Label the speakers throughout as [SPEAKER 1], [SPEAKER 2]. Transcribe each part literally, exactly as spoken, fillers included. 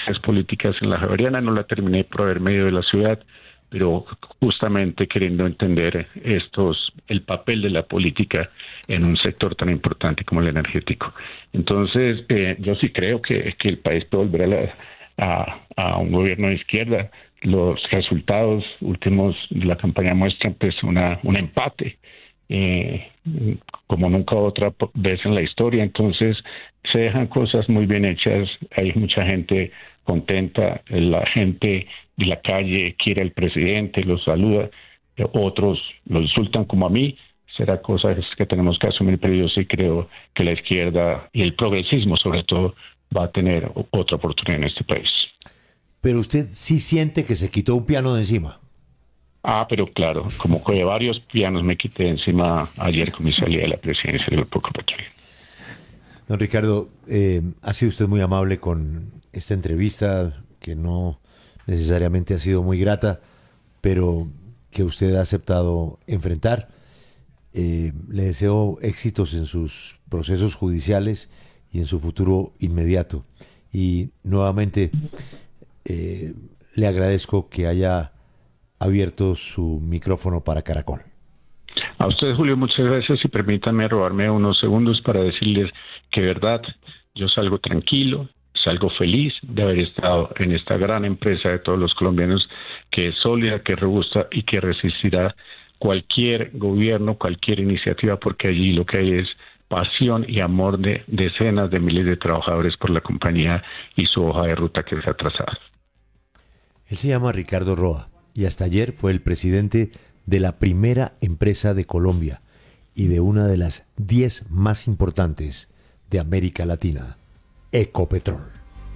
[SPEAKER 1] clases políticas en la Javeriana, no la terminé por haber medio de la ciudad, pero justamente queriendo entender estos el papel de la política en un sector tan importante como el energético. Entonces, eh, yo sí creo que, que el país puede volver a, la, a, a un gobierno de izquierda. Los resultados últimos de la campaña muestran pues una un empate, eh, como nunca otra vez en la historia. Entonces, se dejan cosas muy bien hechas, hay mucha gente contenta, la gente de la calle quiere al presidente, los saluda, otros lo insultan como a mí. Será cosas que tenemos que asumir, pero yo sí creo que la izquierda y el progresismo sobre todo va a tener otra oportunidad en este país.
[SPEAKER 2] Pero usted sí siente que se quitó un piano de encima.
[SPEAKER 1] Ah, pero claro, como que varios pianos me quité de encima ayer con mi salida de la presidencia del Grupo Ecopetrol.
[SPEAKER 2] Don Ricardo, eh, ha sido usted muy amable con esta entrevista, que no necesariamente ha sido muy grata, pero que usted ha aceptado enfrentar. Eh, le deseo éxitos en sus procesos judiciales y en su futuro inmediato. Y nuevamente eh, le agradezco que haya abierto su micrófono para Caracol.
[SPEAKER 1] A usted, Julio, muchas gracias, y permítanme robarme unos segundos para decirles que, verdad, yo salgo tranquilo, salgo feliz de haber estado en esta gran empresa de todos los colombianos, que es sólida, que es robusta y que resistirá cualquier gobierno, cualquier iniciativa, porque allí lo que hay es pasión y amor de decenas de miles de trabajadores por la compañía y su hoja de ruta que se ha trazado.
[SPEAKER 2] Él se llama Ricardo Roa y hasta ayer fue el presidente de la primera empresa de Colombia y de una de las diez más importantes de América Latina, Ecopetrol.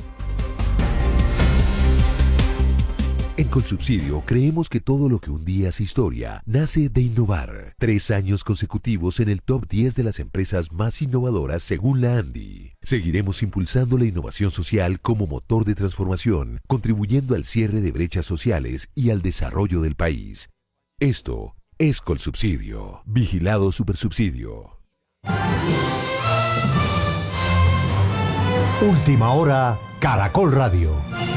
[SPEAKER 3] En Colsubsidio creemos que todo lo que un día es historia nace de innovar. Tres años consecutivos en el top diez de las empresas más innovadoras según la ANDI. Seguiremos impulsando la innovación social como motor de transformación, contribuyendo al cierre de brechas sociales y al desarrollo del país. Esto es Colsubsidio. Vigilado Supersubsidio.
[SPEAKER 4] Última hora, Caracol Radio.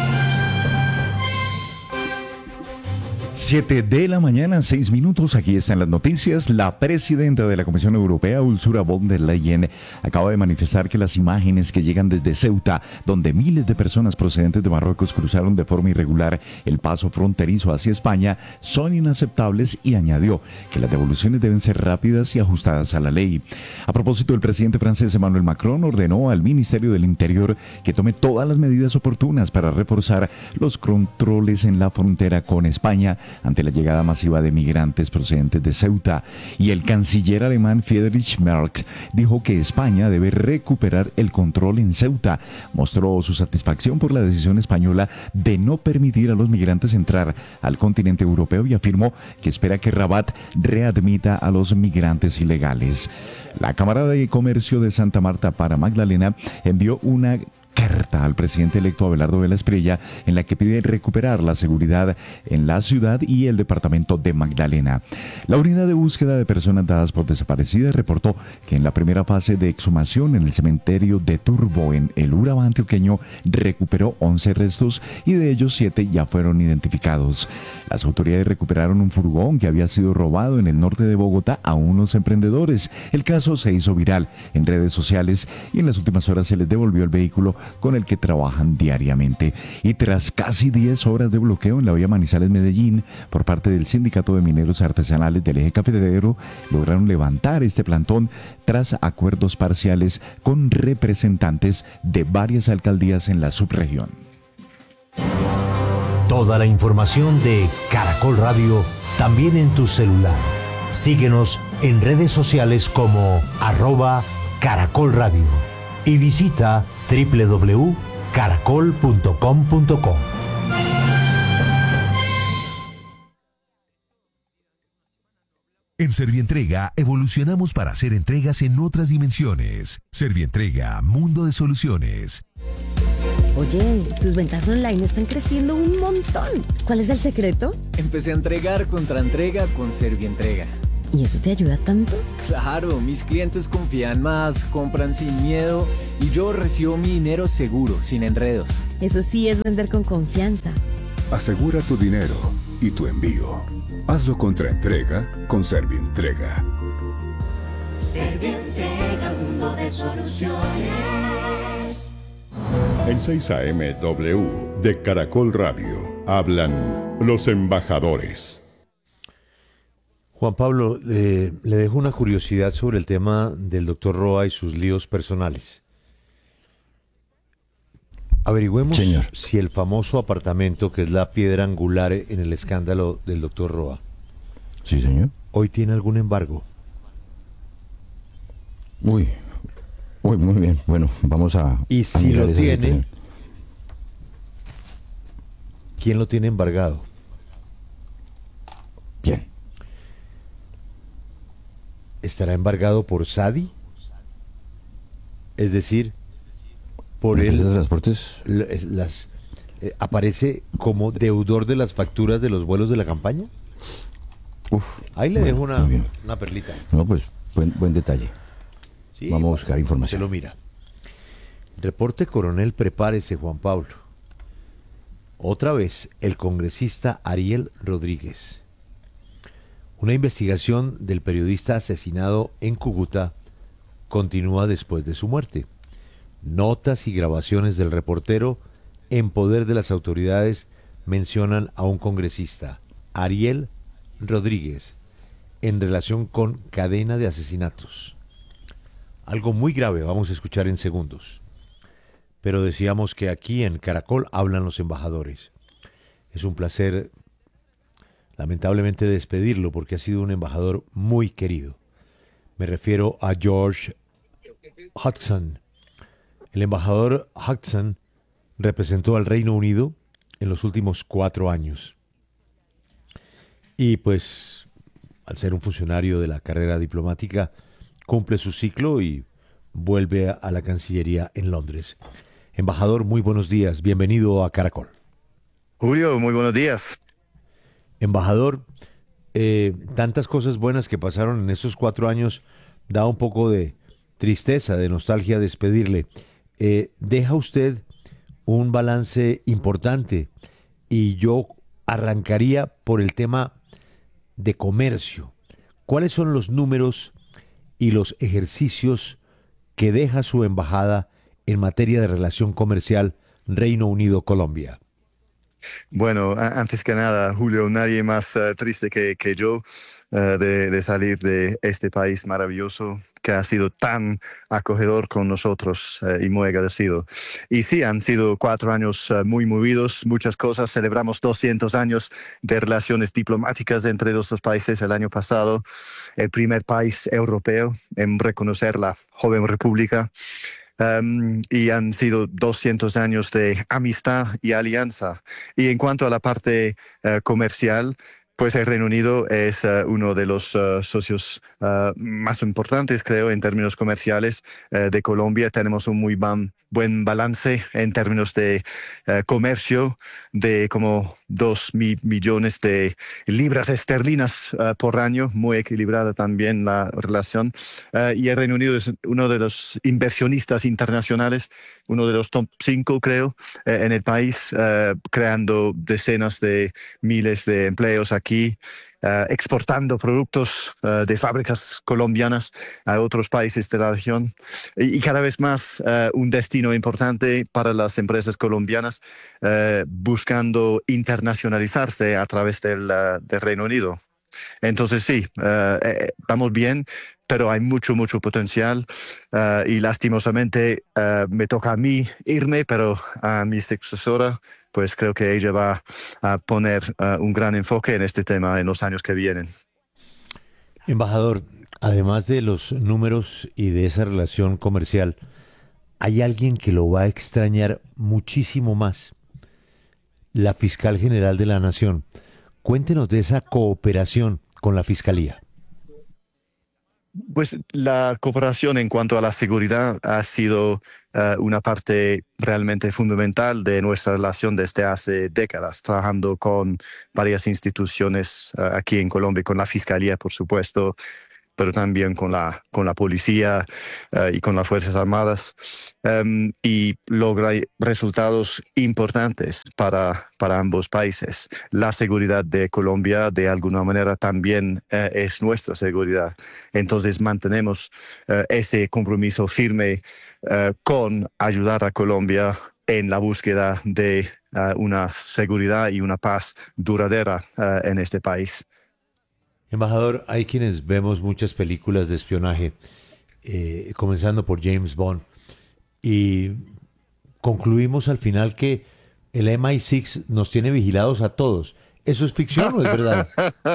[SPEAKER 5] Siete de la mañana, seis minutos. Aquí están las noticias. La presidenta de la Comisión Europea, Ursula von der Leyen, acaba de manifestar que las imágenes que llegan desde Ceuta, donde miles de personas procedentes de Marruecos cruzaron de forma irregular el paso fronterizo hacia España, son inaceptables, y añadió que las devoluciones deben ser rápidas y ajustadas a la ley. A propósito, el presidente francés Emmanuel Macron ordenó al Ministerio del Interior que tome todas las medidas oportunas para reforzar los controles en la frontera con España ante la llegada masiva de migrantes procedentes de Ceuta. Y el canciller alemán Friedrich Merz dijo que España debe recuperar el control en Ceuta. Mostró su satisfacción por la decisión española de no permitir a los migrantes entrar al continente europeo y afirmó que espera que Rabat readmita a los migrantes ilegales. La Cámara de Comercio de Santa Marta para Magdalena envió una carta al presidente electo Abelardo Vela Espriella en la que pide recuperar la seguridad en la ciudad y el departamento de Magdalena. La unidad de búsqueda de personas dadas por desaparecidas reportó que en la primera fase de exhumación en el cementerio de Turbo, en el Urabá antioqueño, recuperó once restos y de ellos siete ya fueron identificados. Las autoridades recuperaron un furgón que había sido robado en el norte de Bogotá a unos emprendedores. El caso se hizo viral en redes sociales y en las últimas horas se les devolvió el vehículo con el que trabajan diariamente. Y tras casi diez horas de bloqueo en la vía Manizales-Medellín por parte del Sindicato de Mineros Artesanales del Eje Cafetero, lograron levantar este plantón tras acuerdos parciales con representantes de varias alcaldías en la subregión.
[SPEAKER 4] Toda la información de Caracol Radio también en tu celular. Síguenos en redes sociales como arroba Caracol Radio y visita doble u doble u doble u punto caracol punto com punto co.
[SPEAKER 3] En Servientrega evolucionamos para hacer entregas en otras dimensiones. Servientrega, mundo de soluciones.
[SPEAKER 6] Oye, tus ventas online están creciendo un montón. ¿Cuál es el secreto?
[SPEAKER 7] Empecé a entregar contra entrega con Servientrega.
[SPEAKER 6] ¿Y eso te ayuda tanto?
[SPEAKER 7] Claro, mis clientes confían más, compran sin miedo y yo recibo mi dinero seguro, sin enredos.
[SPEAKER 6] Eso sí es vender con confianza.
[SPEAKER 8] Asegura tu dinero y tu envío. Hazlo contra entrega con Servientrega.
[SPEAKER 9] Servientrega, mundo de soluciones.
[SPEAKER 8] En seis A M W de Caracol Radio hablan los embajadores.
[SPEAKER 2] Juan Pablo, eh, le dejo una curiosidad sobre el tema del doctor Roa y sus líos personales. Averigüemos
[SPEAKER 10] Señor.
[SPEAKER 2] si el famoso apartamento, que es la piedra angular en el escándalo del doctor Roa,
[SPEAKER 10] Sí, señor.
[SPEAKER 2] hoy tiene algún embargo.
[SPEAKER 10] Uy, uy, muy bien. Bueno, vamos a.
[SPEAKER 2] Y
[SPEAKER 10] a
[SPEAKER 2] si
[SPEAKER 10] mirar
[SPEAKER 2] lo
[SPEAKER 10] esa
[SPEAKER 2] tiene,
[SPEAKER 10] situación.
[SPEAKER 2] ¿quién lo tiene embargado?
[SPEAKER 10] Bien.
[SPEAKER 2] ¿Estará embargado por Sadi? Es decir, por
[SPEAKER 10] ¿La empresa de
[SPEAKER 2] él,
[SPEAKER 10] transportes?
[SPEAKER 2] las, eh, ¿aparece como deudor de las facturas de los vuelos de la campaña?
[SPEAKER 10] Uf.
[SPEAKER 2] Ahí le
[SPEAKER 10] bueno,
[SPEAKER 2] dejo una,
[SPEAKER 10] muy bien.
[SPEAKER 2] una perlita.
[SPEAKER 10] No, pues, buen, buen detalle.
[SPEAKER 2] Sí,
[SPEAKER 10] Vamos a buscar
[SPEAKER 2] Se
[SPEAKER 10] información.
[SPEAKER 2] lo mira. Reporte coronel, prepárese, Juan Pablo. Otra vez, el congresista Ariel Rodríguez. Una investigación del periodista asesinado en Cúcuta continúa después de su muerte. Notas y grabaciones del reportero en poder de las autoridades mencionan a un congresista, Ariel Rodríguez, en relación con cadena de asesinatos. Algo muy grave, vamos a escuchar en segundos. Pero decíamos que aquí en Caracol hablan los embajadores. Es un placer, lamentablemente, despedirlo porque ha sido un embajador muy querido. Me refiero a George Hudson. El embajador Hudson representó al Reino Unido en los últimos cuatro años. Y pues, al ser un funcionario de la carrera diplomática, cumple su ciclo y vuelve a la Cancillería en Londres. Embajador, muy buenos días. Bienvenido a Caracol.
[SPEAKER 11] Julio, muy buenos días.
[SPEAKER 2] Embajador, eh, tantas cosas buenas que pasaron en esos cuatro años, da un poco de tristeza, de nostalgia despedirle. Eh, deja usted un balance importante y yo arrancaría por el tema de comercio. ¿Cuáles son los números y los ejercicios que deja su embajada en materia de relación comercial Reino Unido-Colombia?
[SPEAKER 11] Bueno, a- antes que nada, Julio, nadie más eh, triste que, que yo eh, de, de salir de este país maravilloso que ha sido tan acogedor con nosotros eh, y muy agradecido. Y sí, han sido cuatro años eh, muy movidos, muchas cosas. Celebramos doscientos años de relaciones diplomáticas entre los dos países el año pasado, el primer país europeo en reconocer la joven república. Um, y han sido doscientos años de amistad y alianza. Y en cuanto a la parte uh, comercial, pues el Reino Unido es uh, uno de los uh, socios uh, más importantes, creo, en términos comerciales uh, de Colombia. Tenemos un muy ban, buen balance en términos de uh, comercio, de como dos mi millones de libras esterlinas uh, por año, muy equilibrada también la relación. Uh, y el Reino Unido es uno de los inversionistas internacionales, uno de los top cinco, creo, uh, en el país, uh, creando decenas de miles de empleos aquí, uh, exportando productos uh, de fábricas colombianas a otros países de la región y, y cada vez más uh, un destino importante para las empresas colombianas uh, buscando internacionalizarse a través del, uh, del Reino Unido. Entonces sí, uh, eh, vamos bien, pero hay mucho, mucho potencial uh, y lastimosamente uh, me toca a mí irme, pero a mi sucesora, pues creo que ella va a poner uh, un gran enfoque en este tema en los años que vienen.
[SPEAKER 2] Embajador, además de los números y de esa relación comercial, hay alguien que lo va a extrañar muchísimo más, la fiscal general de la Nación. Cuéntenos de esa cooperación con la Fiscalía.
[SPEAKER 11] Pues la cooperación en cuanto a la seguridad ha sido uh, una parte realmente fundamental de nuestra relación desde hace décadas, trabajando con varias instituciones uh, aquí en Colombia, con la Fiscalía, por supuesto, pero también con la, con la policía uh, y con las Fuerzas Armadas, um, y logra resultados importantes para, para ambos países. La seguridad de Colombia, de alguna manera, también uh, es nuestra seguridad. Entonces, mantenemos uh, ese compromiso firme uh, con ayudar a Colombia en la búsqueda de uh, una seguridad y una paz duradera uh, en este país.
[SPEAKER 2] Embajador, hay quienes vemos muchas películas de espionaje, eh, comenzando por James Bond, y concluimos al final que el M I seis nos tiene vigilados a todos. ¿Eso es ficción o es verdad?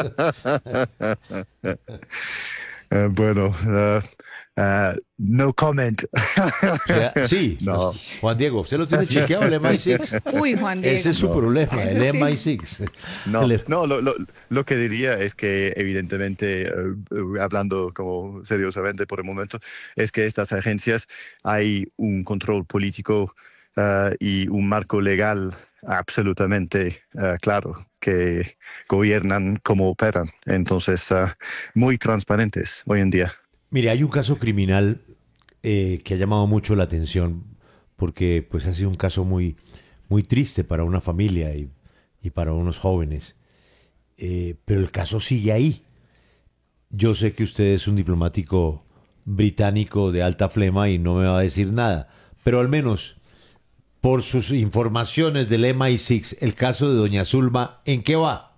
[SPEAKER 11] Uh, bueno, uh, uh, no comment.
[SPEAKER 2] O sea, sí,
[SPEAKER 11] no.
[SPEAKER 2] Juan Diego, ¿usted lo tiene chequeado el M I seis?
[SPEAKER 12] Uy, Juan Diego.
[SPEAKER 2] Ese es su
[SPEAKER 11] no.
[SPEAKER 2] problema, el
[SPEAKER 12] Eso
[SPEAKER 2] M I
[SPEAKER 12] sí.
[SPEAKER 2] seis.
[SPEAKER 11] No, no lo, lo, lo que diría es que evidentemente, uh, uh, hablando como seriosamente por el momento, es que estas agencias hay un control político uh, y un marco legal absolutamente uh, claro que gobiernan cómo operan. Entonces, uh, muy transparentes hoy en día.
[SPEAKER 2] Mire, hay un caso criminal eh, que ha llamado mucho la atención porque pues ha sido un caso muy, muy triste para una familia y, y para unos jóvenes. Eh, pero el caso sigue ahí. Yo sé que usted es un diplomático británico de alta flema y no me va a decir nada, pero al menos por sus informaciones del M I seis, el caso de doña Zulma, ¿en qué va?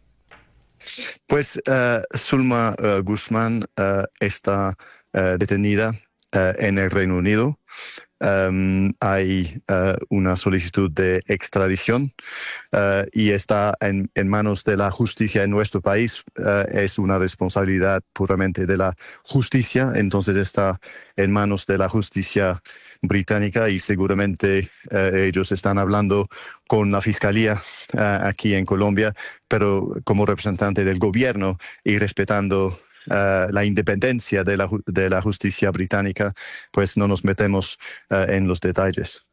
[SPEAKER 11] Pues uh, Zulma uh, Guzmán uh, está uh, detenida uh, en el Reino Unido. Um, hay uh, una solicitud de extradición uh, y está en, en manos de la justicia en nuestro país. Uh, es una responsabilidad puramente de la justicia, entonces está en manos de la justicia británica y seguramente uh, ellos están hablando con la fiscalía uh, aquí en Colombia, pero como representante del gobierno y respetando Uh, la independencia de la, de la justicia británica, pues no nos metemos uh, en los detalles.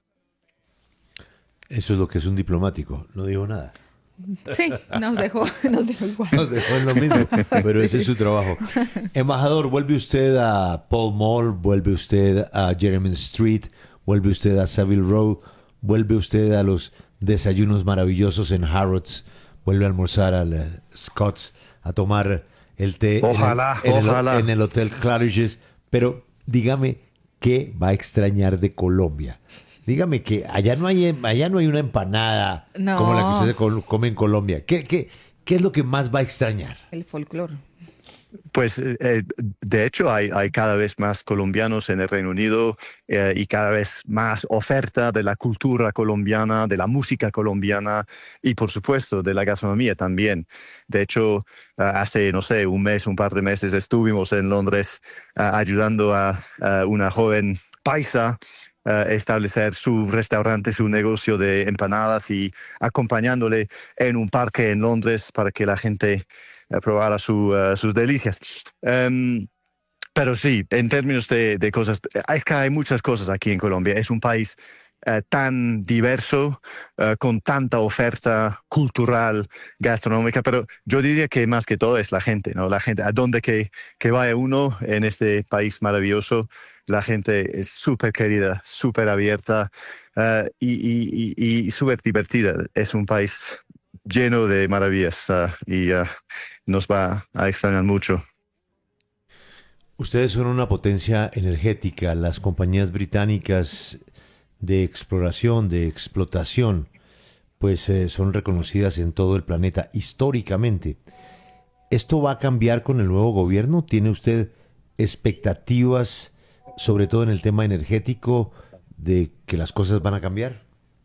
[SPEAKER 2] Eso es lo que es un diplomático, no digo nada.
[SPEAKER 12] Sí, nos dejó, nos dejó igual.
[SPEAKER 2] Nos dejó en lo mismo, pero ese es su trabajo. Embajador, ¿vuelve usted a Pall Mall? ¿Vuelve usted a Jermyn Street? ¿Vuelve usted a Savile Row? ¿Vuelve usted a los desayunos maravillosos en Harrods? ¿Vuelve a almorzar al uh, Scott's, a tomar el té
[SPEAKER 11] ojalá,
[SPEAKER 2] en, el, en,
[SPEAKER 11] ojalá.
[SPEAKER 2] el, en el Hotel Claridge's? Pero dígame, ¿qué va a extrañar de Colombia? Dígame que allá no hay, allá no hay una empanada
[SPEAKER 12] no.
[SPEAKER 2] como la que usted se come en Colombia. ¿Qué, qué, qué es lo que más va a extrañar?
[SPEAKER 12] El folclore.
[SPEAKER 11] Pues eh, de hecho hay, hay cada vez más colombianos en el Reino Unido eh, y cada vez más oferta de la cultura colombiana, de la música colombiana y por supuesto de la gastronomía también. De hecho, uh, hace, no sé, un mes, un par de meses estuvimos en Londres uh, ayudando a, a una joven paisa Uh, establecer su restaurante, su negocio de empanadas y acompañándole en un parque en Londres para que la gente uh, probara su, uh, sus delicias. Um, pero sí, en términos de, de cosas, es que hay muchas cosas aquí en Colombia. Es un país uh, tan diverso, uh, con tanta oferta cultural, gastronómica, pero yo diría que más que todo es la gente, ¿no? La gente, a donde que, que vaya uno en este país maravilloso, la gente es súper querida, súper abierta uh, y, y, y, y súper divertida. Es un país lleno de maravillas uh, y uh, nos va a extrañar mucho.
[SPEAKER 2] Ustedes son una potencia energética. Las compañías británicas de exploración, de explotación, pues eh, son reconocidas en todo el planeta históricamente. ¿Esto va a cambiar con el nuevo gobierno? ¿Tiene usted expectativas, sobre todo en el tema energético, de que las cosas van a cambiar?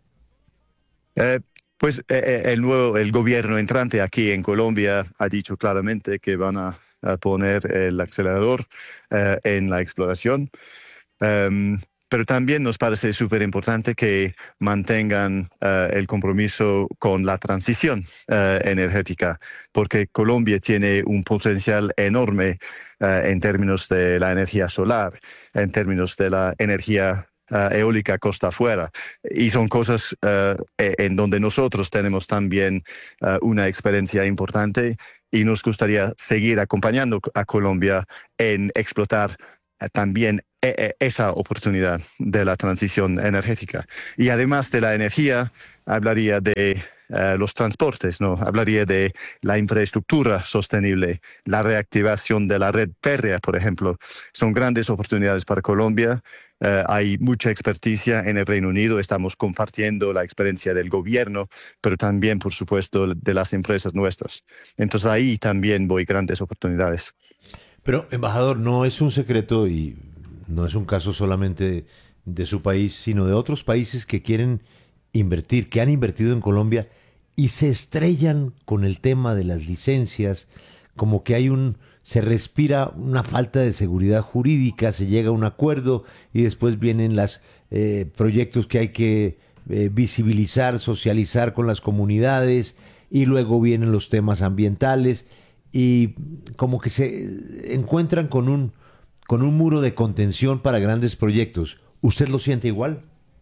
[SPEAKER 11] Eh, pues eh, el nuevo el gobierno entrante aquí en Colombia ha dicho claramente que van a, a poner el acelerador eh, en la exploración. Um, pero también nos parece súper importante que mantengan uh, el compromiso con la transición uh, energética, porque Colombia tiene un potencial enorme uh, en términos de la energía solar, en términos de la energía Uh, eólica costa afuera, y son cosas uh, en donde nosotros tenemos también uh, una experiencia importante y nos gustaría seguir acompañando a Colombia en explotar uh, también e- esa oportunidad de la transición energética. Y además de la energía, hablaría de Uh, los transportes, ¿no? Hablaría de la infraestructura sostenible, la reactivación de la red férrea, por ejemplo. Son grandes oportunidades para Colombia. Uh, hay mucha experticia en el Reino Unido. Estamos compartiendo la experiencia del gobierno, pero también, por supuesto, de las empresas nuestras. Entonces ahí también voy grandes oportunidades.
[SPEAKER 2] Pero, embajador, no es un secreto y no es un caso solamente de su país, sino de otros países que quieren invertir, que han invertido en Colombia y se estrellan con el tema de las licencias, como que hay un, se respira una falta de seguridad jurídica, se llega a un acuerdo y después vienen los eh, proyectos que hay que eh, visibilizar, socializar con las comunidades, y luego vienen los temas ambientales y como que se encuentran con un, con un muro de contención para grandes proyectos. ¿Usted lo siente igual?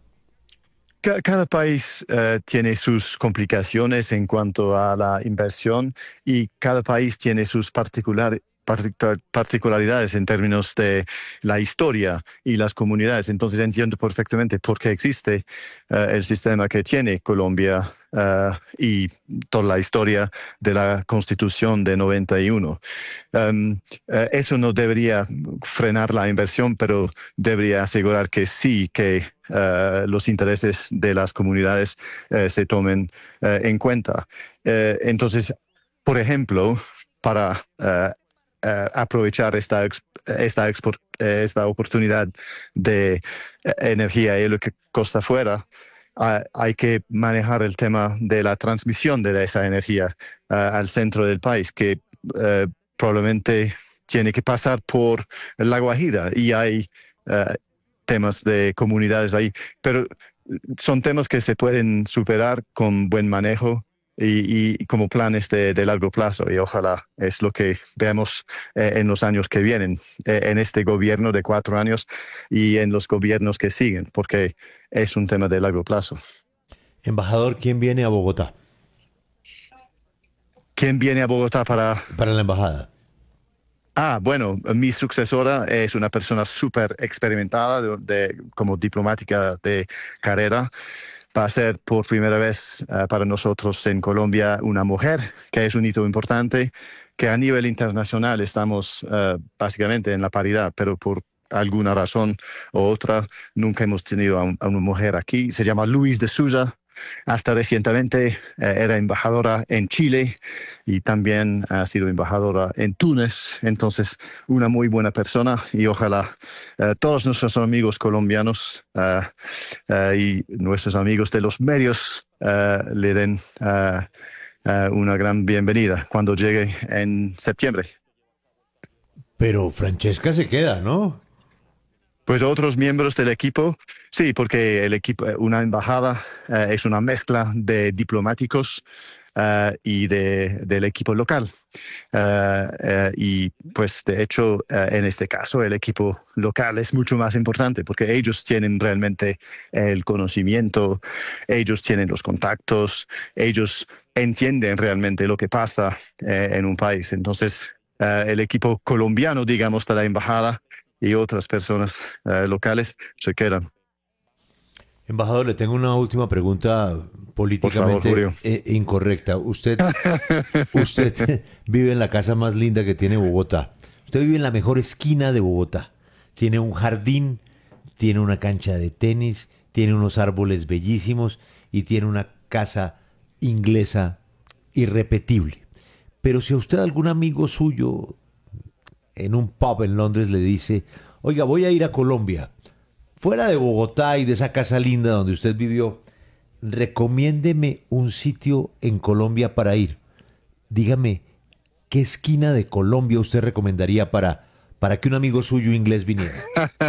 [SPEAKER 11] Cada país uh, tiene sus complicaciones en cuanto a la inversión, y cada país tiene sus particular, particular, particularidades en términos de la historia y las comunidades. Entonces entiendo perfectamente por qué existe uh, el sistema que tiene Colombia uh, y toda la historia de la Constitución de noventa y uno. Um, uh, eso no debería frenar la inversión, pero debería asegurar que sí, que Uh, los intereses de las comunidades uh, se tomen uh, en cuenta. Uh, entonces, por ejemplo, para uh, uh, aprovechar esta, esta, export, uh, esta oportunidad de uh, energía eólica costa afuera, uh, hay que manejar el tema de la transmisión de esa energía uh, al centro del país, que uh, probablemente tiene que pasar por La Guajira, y hay uh, temas de comunidades ahí, pero son temas que se pueden superar con buen manejo y, y como planes de, de largo plazo, y ojalá es lo que veamos eh, en los años que vienen, eh, en este gobierno de cuatro años y en los gobiernos que siguen, porque es un tema de largo plazo.
[SPEAKER 2] Embajador, ¿quién viene a Bogotá?
[SPEAKER 11] ¿Quién viene a Bogotá para...?
[SPEAKER 2] Para la embajada.
[SPEAKER 11] Ah, bueno, mi sucesora es una persona súper experimentada de, de, como diplomática de carrera. Va a ser por primera vez uh, para nosotros en Colombia una mujer, que es un hito importante, que a nivel internacional estamos uh, básicamente en la paridad, pero por alguna razón u otra nunca hemos tenido a, un, a una mujer aquí. Se llama Luis de Souza. Hasta recientemente eh, era embajadora en Chile y también ha sido embajadora en Túnez. Entonces, una muy buena persona, y ojalá eh, todos nuestros amigos colombianos eh, eh, y nuestros amigos de los medios eh, le den eh, eh, una gran bienvenida cuando llegue en septiembre.
[SPEAKER 2] Pero Francesca se queda, ¿no?
[SPEAKER 11] Pues otros miembros del equipo, sí, porque el equipo, una embajada uh, es una mezcla de diplomáticos uh, y de, del equipo local. Uh, uh, y pues de hecho, uh, en este caso, el equipo local es mucho más importante, porque ellos tienen realmente el conocimiento, ellos tienen los contactos, ellos entienden realmente lo que pasa uh, en un país. Entonces, uh, el equipo colombiano, digamos, de la embajada y otras personas uh, locales se quedan.
[SPEAKER 2] Embajador, le tengo una última pregunta políticamente
[SPEAKER 11] Por favor,
[SPEAKER 2] eh, incorrecta. Usted, usted vive en la casa más linda que tiene Bogotá. Usted vive en la mejor esquina de Bogotá. Tiene un jardín, tiene una cancha de tenis, tiene unos árboles bellísimos y tiene una casa inglesa irrepetible. Pero si a usted algún amigo suyo en un pub en Londres le dice, oiga, voy a ir a Colombia, fuera de Bogotá y de esa casa linda donde usted vivió, recomiéndeme un sitio en Colombia para ir. Dígame, ¿qué esquina de Colombia usted recomendaría para, para que un amigo suyo inglés viniera?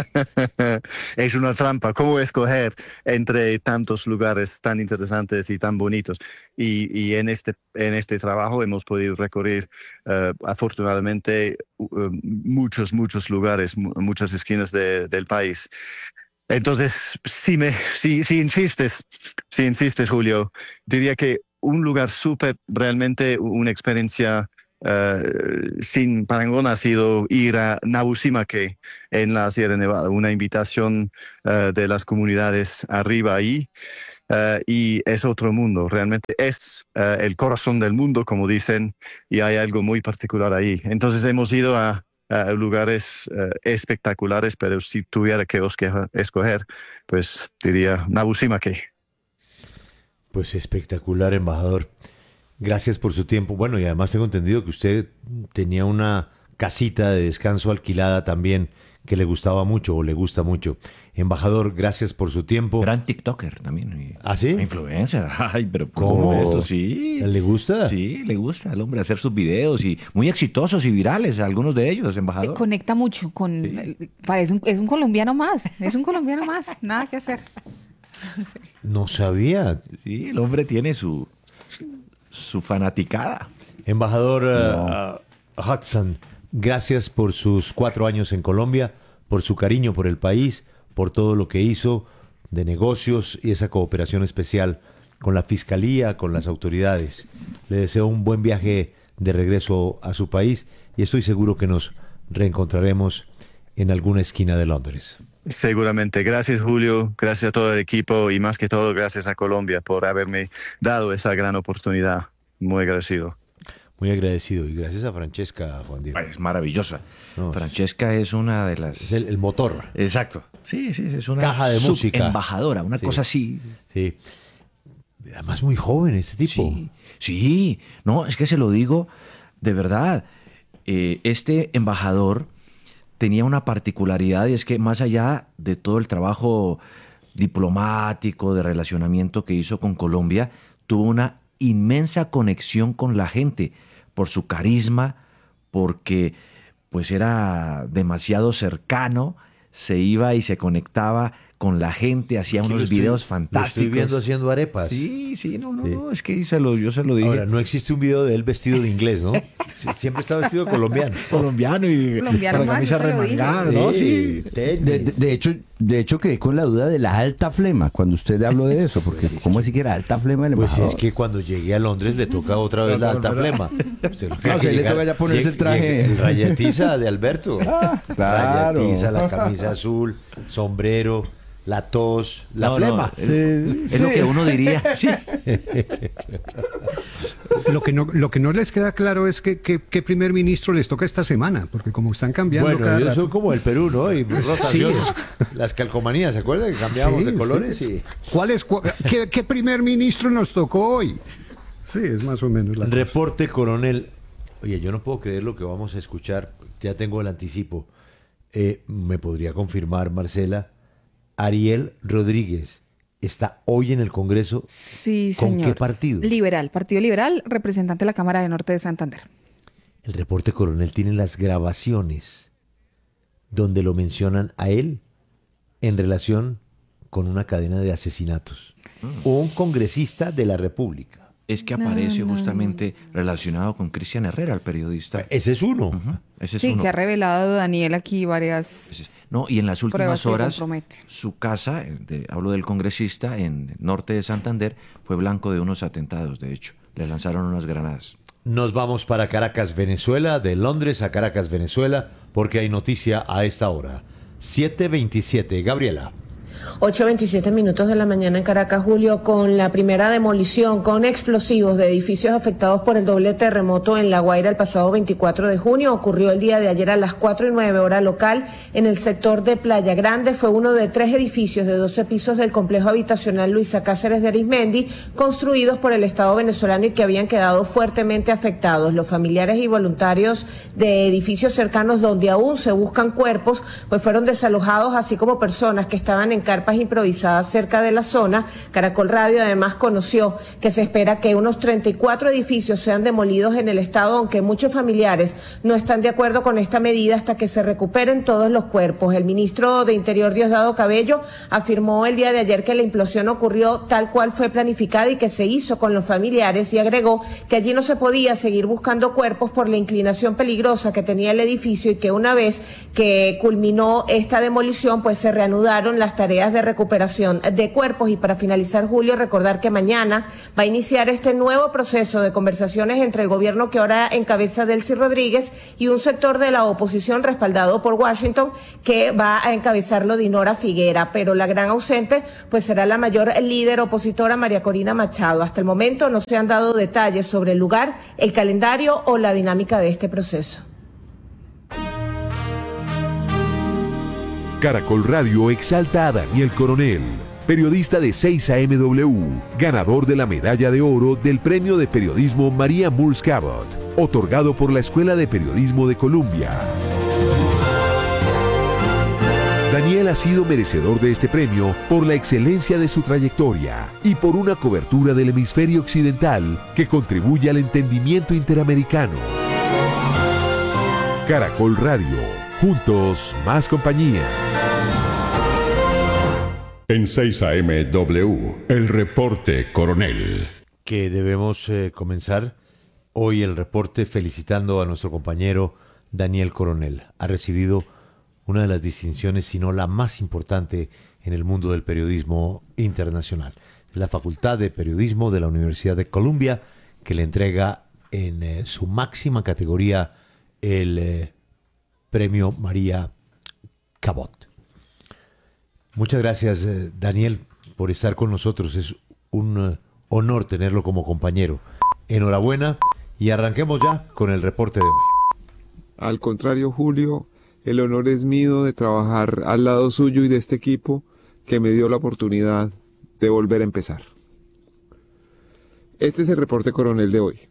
[SPEAKER 11] Es una trampa. ¿Cómo escoger entre tantos lugares tan interesantes y tan bonitos? Y, y en, este, en este trabajo hemos podido recorrer, uh, afortunadamente, uh, muchos, muchos lugares, muchas esquinas de, del país. Entonces, si, me, si, si insistes, si insistes, Julio, diría que un lugar súper, realmente una experiencia Uh, sin parangón ha sido ir a Nabu Simaque en la Sierra Nevada, una invitación uh, de las comunidades arriba ahí, uh, y es otro mundo, realmente es uh, el corazón del mundo, como dicen, y hay algo muy particular ahí. Entonces hemos ido a, a lugares uh, espectaculares, pero si tuviera que escoger, pues diría Nabu Simaque.
[SPEAKER 2] Pues espectacular, embajador. Gracias por su tiempo. Bueno, y además tengo entendido que usted tenía una casita de descanso alquilada también que le gustaba mucho o le gusta mucho. Embajador, gracias por su tiempo.
[SPEAKER 13] Gran TikToker también.
[SPEAKER 2] ¿Ah, sí?
[SPEAKER 13] Influencer. Ay, pero
[SPEAKER 2] ¿cómo?
[SPEAKER 13] Esto sí.
[SPEAKER 2] ¿Le gusta?
[SPEAKER 13] Sí, le gusta al hombre hacer sus videos y muy exitosos y virales, algunos de ellos, embajador.
[SPEAKER 12] Conecta mucho con...
[SPEAKER 13] Sí.
[SPEAKER 12] Es un, es un colombiano más, es un colombiano más, nada que hacer.
[SPEAKER 2] Sí. No sabía.
[SPEAKER 13] Sí, el hombre tiene su... su fanaticada.
[SPEAKER 2] Embajador no. uh, Hudson, gracias por sus cuatro años en Colombia, por su cariño por el país, por todo lo que hizo de negocios y esa cooperación especial con la Fiscalía, con las autoridades. Le deseo un buen viaje de regreso a su país y estoy seguro que nos reencontraremos en alguna esquina de Londres.
[SPEAKER 11] Seguramente. Gracias, Julio. Gracias a todo el equipo y más que todo gracias a Colombia por haberme dado esa gran oportunidad. Muy agradecido.
[SPEAKER 2] Muy agradecido. Y gracias a Francesca, Juan Diego.
[SPEAKER 13] Es maravillosa. No, Francesca es una de las...
[SPEAKER 2] Es el, el motor.
[SPEAKER 13] Exacto. Sí, sí, es una
[SPEAKER 2] caja de música.
[SPEAKER 13] Embajadora, una sí. cosa así.
[SPEAKER 2] Sí. Además muy joven este tipo.
[SPEAKER 13] Sí, sí. No, es que se lo digo de verdad. Eh, este embajador tenía una particularidad y es que más allá de todo el trabajo diplomático, de relacionamiento que hizo con Colombia, tuvo una inmensa conexión con la gente por su carisma, porque pues era demasiado cercano, se iba y se conectaba con la gente, hacía
[SPEAKER 2] Aquí
[SPEAKER 13] unos
[SPEAKER 2] estoy,
[SPEAKER 13] videos fantásticos.
[SPEAKER 2] Lo estoy viendo haciendo arepas.
[SPEAKER 13] Sí, sí, no, no, sí. no es que se lo, yo se lo dije.
[SPEAKER 2] Ahora, no existe un video de él vestido de inglés, ¿no? Siempre está vestido colombiano.
[SPEAKER 13] Colombiano y
[SPEAKER 12] colombiano
[SPEAKER 13] con la camisa remangada, ¿no? Sí.
[SPEAKER 10] sí. De, de, de hecho, de hecho quedé con la duda de la alta flema cuando usted habló de eso, porque ¿cómo así que era alta flema el
[SPEAKER 2] Pues
[SPEAKER 10] embajador?
[SPEAKER 2] es que cuando llegué a Londres le toca otra vez la alta flema.
[SPEAKER 10] Usted no, o sea, le toca ya ponerse el traje.
[SPEAKER 2] El rayetiza de Alberto. Ah, claro. Rayetiza, la camisa azul, sombrero, la tos, la
[SPEAKER 13] no,
[SPEAKER 2] flema.
[SPEAKER 13] No, es, es sí. lo que uno diría. Sí.
[SPEAKER 14] Lo que no, lo que no les queda claro es que qué primer ministro les toca esta semana, porque como están cambiando.
[SPEAKER 2] Bueno,
[SPEAKER 14] cada...
[SPEAKER 2] ellos son como el Perú, ¿no? Y rotación, sí. Las calcomanías, ¿se acuerdan? Que cambiamos sí, de colores. Sí. Y...
[SPEAKER 14] ¿Cuál es, cu qué, ¿Qué primer ministro nos tocó hoy? Sí, es más o menos la
[SPEAKER 2] Reporte, cosa. Coronel. Oye, yo no puedo creer lo que vamos a escuchar. Ya tengo el anticipo. Eh, ¿Me podría confirmar, Marcela? Ariel Rodríguez está hoy en el Congreso.
[SPEAKER 12] Sí,
[SPEAKER 2] ¿Con
[SPEAKER 12] señor.
[SPEAKER 2] qué partido?
[SPEAKER 12] Liberal, Partido Liberal, representante de la Cámara de Norte de Santander.
[SPEAKER 2] El reporte, coronel, tiene las grabaciones donde lo mencionan a él en relación con una cadena de asesinatos. Mm. Un congresista de la República.
[SPEAKER 13] Es que aparece no, no, justamente no. relacionado con Cristian Herrera, el periodista.
[SPEAKER 2] Ese es uno.
[SPEAKER 13] Uh-huh. Ese es
[SPEAKER 12] sí,
[SPEAKER 13] uno.
[SPEAKER 12] que ha revelado Daniel aquí varias...
[SPEAKER 13] No, y en las últimas horas, su casa, de, hablo del congresista, en norte de Santander, fue blanco de unos atentados, de hecho. Le lanzaron unas granadas.
[SPEAKER 2] Nos vamos para Caracas, Venezuela, de Londres a Caracas, Venezuela, porque hay noticia a esta hora. siete veintisiete, Gabriela.
[SPEAKER 15] ocho veintisiete minutos de la mañana en Caracas, Julio, con la primera demolición con explosivos de edificios afectados por el doble terremoto en La Guaira el pasado veinticuatro de junio. Ocurrió el día de ayer a las cuatro y nueve hora local en el sector de Playa Grande. Fue uno de tres edificios de doce pisos del complejo habitacional Luisa Cáceres de Arismendi, construidos por el Estado venezolano y que habían quedado fuertemente afectados. Los familiares y voluntarios de edificios cercanos donde aún se buscan cuerpos, pues fueron desalojados, así como personas que estaban en carpas improvisadas cerca de la zona. Caracol Radio además conoció que se espera que unos treinta y cuatro edificios sean demolidos en el estado, aunque muchos familiares no están de acuerdo con esta medida hasta que se recuperen todos los cuerpos. El ministro de Interior, Diosdado Cabello, afirmó el día de ayer que la implosión ocurrió tal cual fue planificada y que se hizo con los familiares, y agregó que allí no se podía seguir buscando cuerpos por la inclinación peligrosa que tenía el edificio, y que una vez que culminó esta demolición pues se reanudaron las tareas de recuperación de cuerpos. Y para finalizar, Julio, recordar que mañana va a iniciar este nuevo proceso de conversaciones entre el gobierno que ahora encabeza Delcy Rodríguez y un sector de la oposición respaldado por Washington, que va a encabezarlo Dinora Figuera, pero la gran ausente pues será la mayor líder opositora, María Corina Machado. Hasta el momento no se han dado detalles sobre el lugar, el calendario o la dinámica de este proceso.
[SPEAKER 3] Caracol Radio exalta a Daniel Coronel, periodista de seis A M W, ganador de la medalla de oro del Premio de Periodismo María Moores Cabot, otorgado por la Escuela de Periodismo de Columbia. Daniel ha sido merecedor de este premio por la excelencia de su trayectoria y por una cobertura del hemisferio occidental que contribuye al entendimiento interamericano. Caracol Radio, juntos más compañía.
[SPEAKER 16] En seis A M W, el reporte Coronel.
[SPEAKER 2] Que debemos eh, comenzar hoy el reporte felicitando a nuestro compañero Daniel Coronel. Ha recibido una de las distinciones, si no la más importante en el mundo del periodismo internacional. La Facultad de Periodismo de la Universidad de Columbia, que le entrega en eh, su máxima categoría el eh, Premio María Cabot. Muchas gracias, eh, Daniel, por estar con nosotros. Es un eh, honor tenerlo como compañero. Enhorabuena y arranquemos ya con el reporte de hoy.
[SPEAKER 17] Al contrario, Julio, el honor es mío de trabajar al lado suyo y de este equipo que me dio la oportunidad de volver a empezar. Este es el reporte Coronel de hoy.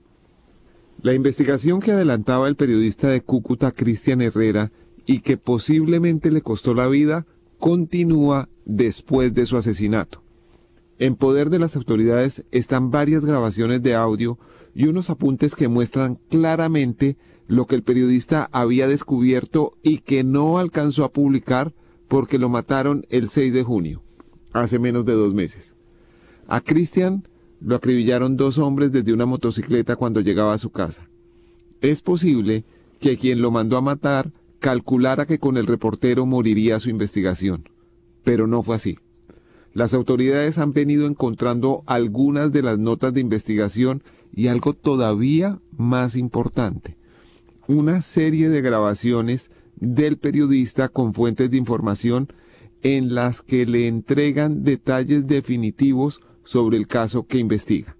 [SPEAKER 17] La investigación que adelantaba el periodista de Cúcuta, Cristian Herrera, y que posiblemente le costó la vida, continúa después de su asesinato. En poder de las autoridades están varias grabaciones de audio y unos apuntes que muestran claramente lo que el periodista había descubierto y que no alcanzó a publicar porque lo mataron el seis de junio, hace menos de dos meses. A Cristian lo acribillaron dos hombres desde una motocicleta cuando llegaba a su casa. Es posible que quien lo mandó a matar calculara que con el reportero moriría su investigación, pero no fue así. Las autoridades han venido encontrando algunas de las notas de investigación y algo todavía más importante: una serie de grabaciones del periodista con fuentes de información en las que le entregan detalles definitivos sobre el caso que investiga.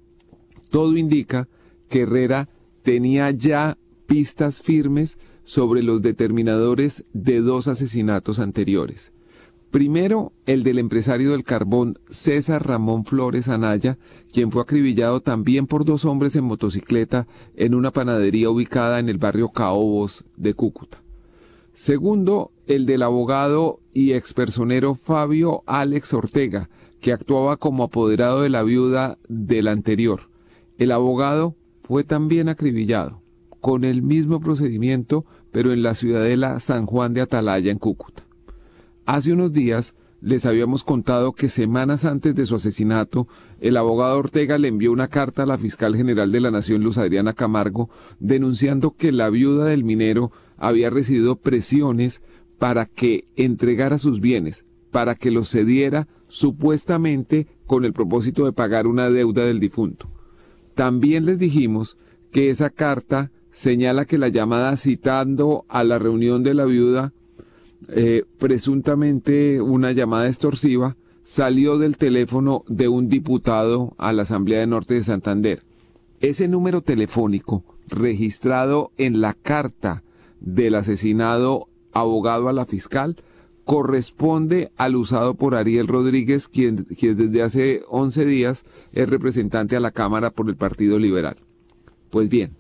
[SPEAKER 17] Todo indica que Herrera tenía ya pistas firmes sobre los determinadores de dos asesinatos anteriores. Primero, el del empresario del carbón César Ramón Flores Anaya, quien fue acribillado también por dos hombres en motocicleta en una panadería ubicada en el barrio Caobos de Cúcuta. Segundo, el del abogado y expersonero Fabio Alex Ortega, que actuaba como apoderado de la viuda del anterior. El abogado fue también acribillado, con el mismo procedimiento, pero en la ciudadela San Juan de Atalaya, en Cúcuta. Hace unos días les habíamos contado que semanas antes de su asesinato, el abogado Ortega le envió una carta a la fiscal general de la Nación, Luz Adriana Camargo, denunciando que la viuda del minero había recibido presiones para que entregara sus bienes, para que los cediera, supuestamente con el propósito de pagar una deuda del difunto. También les dijimos que esa carta señala que la llamada citando a la reunión de la viuda, eh, presuntamente una llamada extorsiva, salió del teléfono de un diputado a la Asamblea de Norte de Santander. Ese número telefónico, registrado en la carta del asesinado abogado a la fiscal, corresponde al usado por Ariel Rodríguez, quien, quien desde hace once días es representante a la Cámara por el Partido Liberal. Pues bien,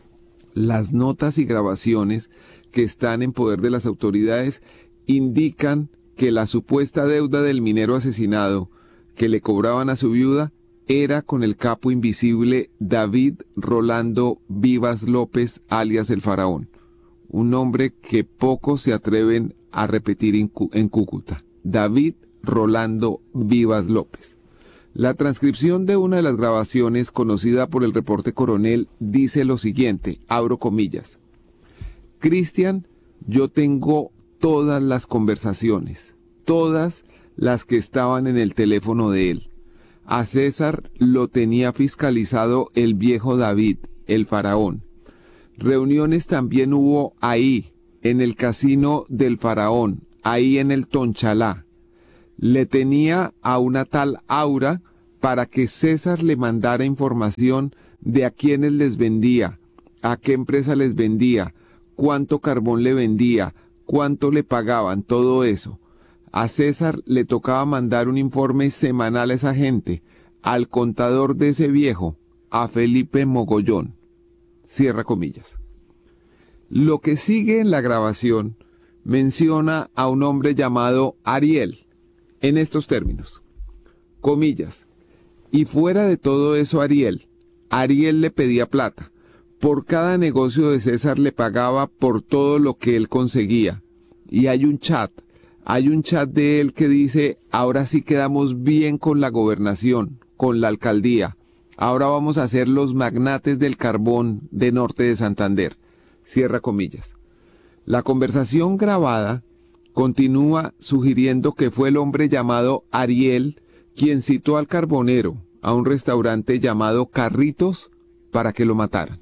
[SPEAKER 17] las notas y grabaciones que están en poder de las autoridades indican que la supuesta deuda del minero asesinado que le cobraban a su viuda era con el capo invisible David Rolando Vivas López, alias el Faraón, un nombre que pocos se atreven a repetir en, en Cúcuta. David Rolando Vivas López. La transcripción de una de las grabaciones, conocida por el reporte Coronel, dice lo siguiente, abro comillas: Cristian, yo tengo todas las conversaciones, todas las que estaban en el teléfono de él. A César lo tenía fiscalizado el viejo David, el Faraón. Reuniones también hubo ahí, en el casino del Faraón, ahí en el Tonchalá. Le tenía a una tal Aura para que César le mandara información de a quiénes les vendía, a qué empresa les vendía, cuánto carbón le vendía, cuánto le pagaban, todo eso. A César le tocaba mandar un informe semanal a esa gente, al contador de ese viejo, a Felipe Mogollón. Cierra comillas. Lo que sigue en la grabación menciona a un hombre llamado Ariel, en estos términos. Comillas. Y fuera de todo eso, Ariel, Ariel le pedía plata. Por cada negocio de César le pagaba por todo lo que él conseguía. Y hay un chat. Hay un chat de él que dice, ahora sí quedamos bien con la gobernación, con la alcaldía. Ahora vamos a ser los magnates del carbón de Norte de Santander. Cierra comillas. La conversación grabada continúa sugiriendo que fue el hombre llamado Ariel quien citó al carbonero a un restaurante llamado Carritos para que lo mataran.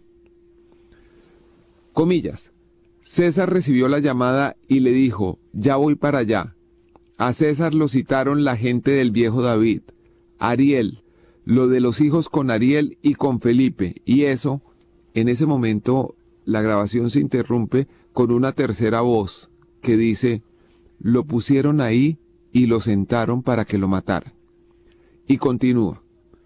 [SPEAKER 17] Comillas. César recibió la llamada y le dijo, ya voy para allá. A César lo citaron la gente del viejo David, Ariel, lo de los hijos con Ariel y con Felipe, y eso, en ese momento, la grabación se interrumpe con una tercera voz que dice, lo pusieron ahí y lo sentaron para que lo mataran. Y continúa,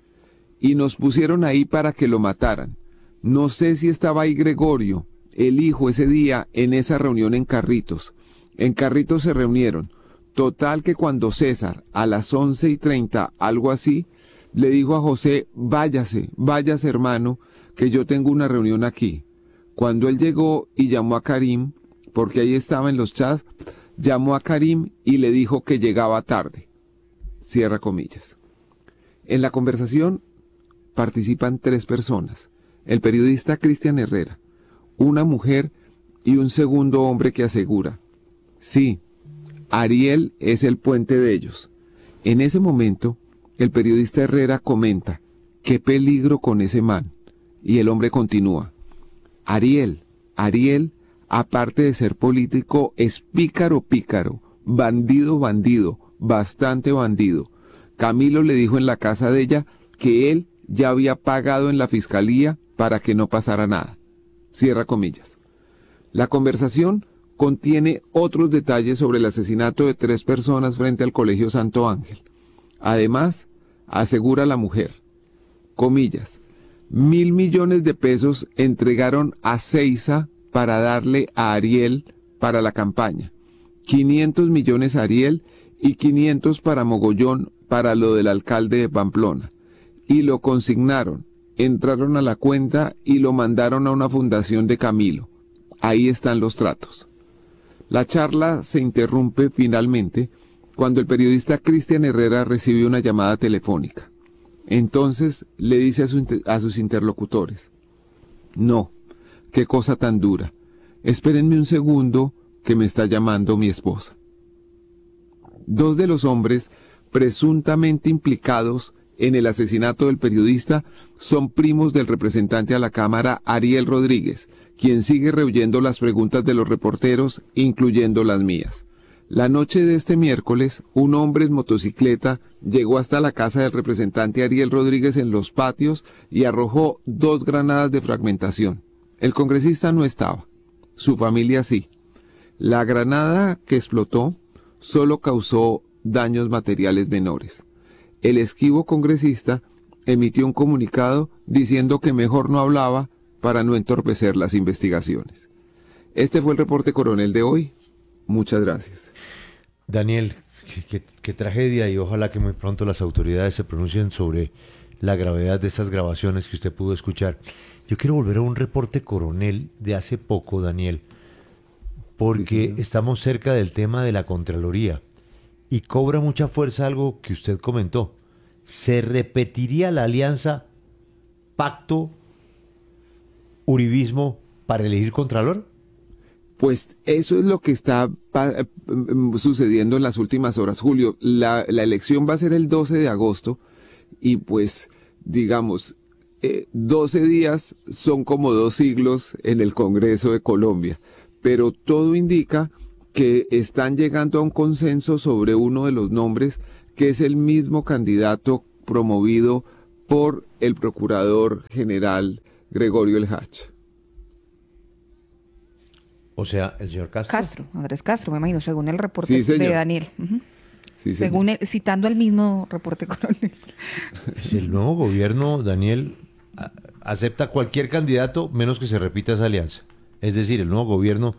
[SPEAKER 17] y nos pusieron ahí para que lo mataran. No sé si estaba ahí Gregorio, el hijo, ese día en esa reunión en Carritos. En Carritos se reunieron. Total que cuando César, a las once y treinta, algo así, le dijo a José, váyase, váyase hermano, que yo tengo una reunión aquí. Cuando él llegó y llamó a Karim, porque ahí estaba en los chats, llamó a Karim y le dijo que llegaba tarde. Cierra comillas. En la conversación participan tres personas. El periodista Cristian Herrera, una mujer y un segundo hombre que asegura, sí, Ariel es el puente de ellos. En ese momento, el periodista Herrera comenta, qué peligro con ese man. Y el hombre continúa, Ariel, Ariel, aparte de ser político, es pícaro, pícaro, bandido, bandido, bastante bandido. Camilo le dijo en la casa de ella que él ya había pagado en la fiscalía para que no pasara nada. Cierra comillas. La conversación contiene otros detalles sobre el asesinato de tres personas frente al Colegio Santo Ángel. Además, asegura la mujer, comillas, mil millones de pesos entregaron a Seiza para darle a Ariel para la campaña, quinientos millones a Ariel y quinientos para Mogollón para lo del alcalde de Pamplona, y lo consignaron. Entraron a la cuenta y lo mandaron a una fundación de Camilo. Ahí están los tratos. La charla se interrumpe finalmente cuando el periodista Cristian Herrera recibe una llamada telefónica. Entonces le dice a, su, a sus interlocutores, no, qué cosa tan dura. Espérenme un segundo que me está llamando mi esposa. Dos de los hombres presuntamente implicados en el asesinato del periodista son primos del representante a la Cámara Ariel Rodríguez, quien sigue rehuyendo las preguntas de los reporteros, incluyendo las mías. La noche de este miércoles, un hombre en motocicleta llegó hasta la casa del representante Ariel Rodríguez en Los Patios y arrojó dos granadas de fragmentación. El congresista no estaba, su familia sí. La granada que explotó solo causó daños materiales menores. El esquivo congresista emitió un comunicado diciendo que mejor no hablaba para no entorpecer las investigaciones. Este fue el reporte Coronel de hoy. Muchas gracias.
[SPEAKER 2] Daniel, qué, qué- qué tragedia, y ojalá que muy pronto las autoridades se pronuncien sobre la gravedad de estas grabaciones que usted pudo escuchar. Yo quiero volver a un reporte coronel de hace poco, Daniel, porque estamos cerca del tema de la Contraloría y cobra mucha fuerza algo que usted comentó. ¿Se repetiría la alianza pacto uribismo para elegir Contralor?
[SPEAKER 17] Pues eso es lo que está pa- mm, sucediendo en las últimas horas, Julio. La, la elección va a ser el doce de agosto y pues, digamos, eh, doce días son como dos siglos en el Congreso de Colombia, pero todo indica que están llegando a un consenso sobre uno de los nombres que es el mismo candidato promovido por el Procurador General Gregorio El Hach.
[SPEAKER 2] O sea, el señor Castro.
[SPEAKER 12] Castro, Andrés Castro, me imagino, según el reporte
[SPEAKER 17] Sí, señor.
[SPEAKER 12] de Daniel. Ujú.
[SPEAKER 17] Sí,
[SPEAKER 12] según el- citando el mismo reporte coronel.
[SPEAKER 2] Si el nuevo gobierno, Daniel, a- acepta cualquier candidato menos que se repita esa alianza. Es decir, el nuevo gobierno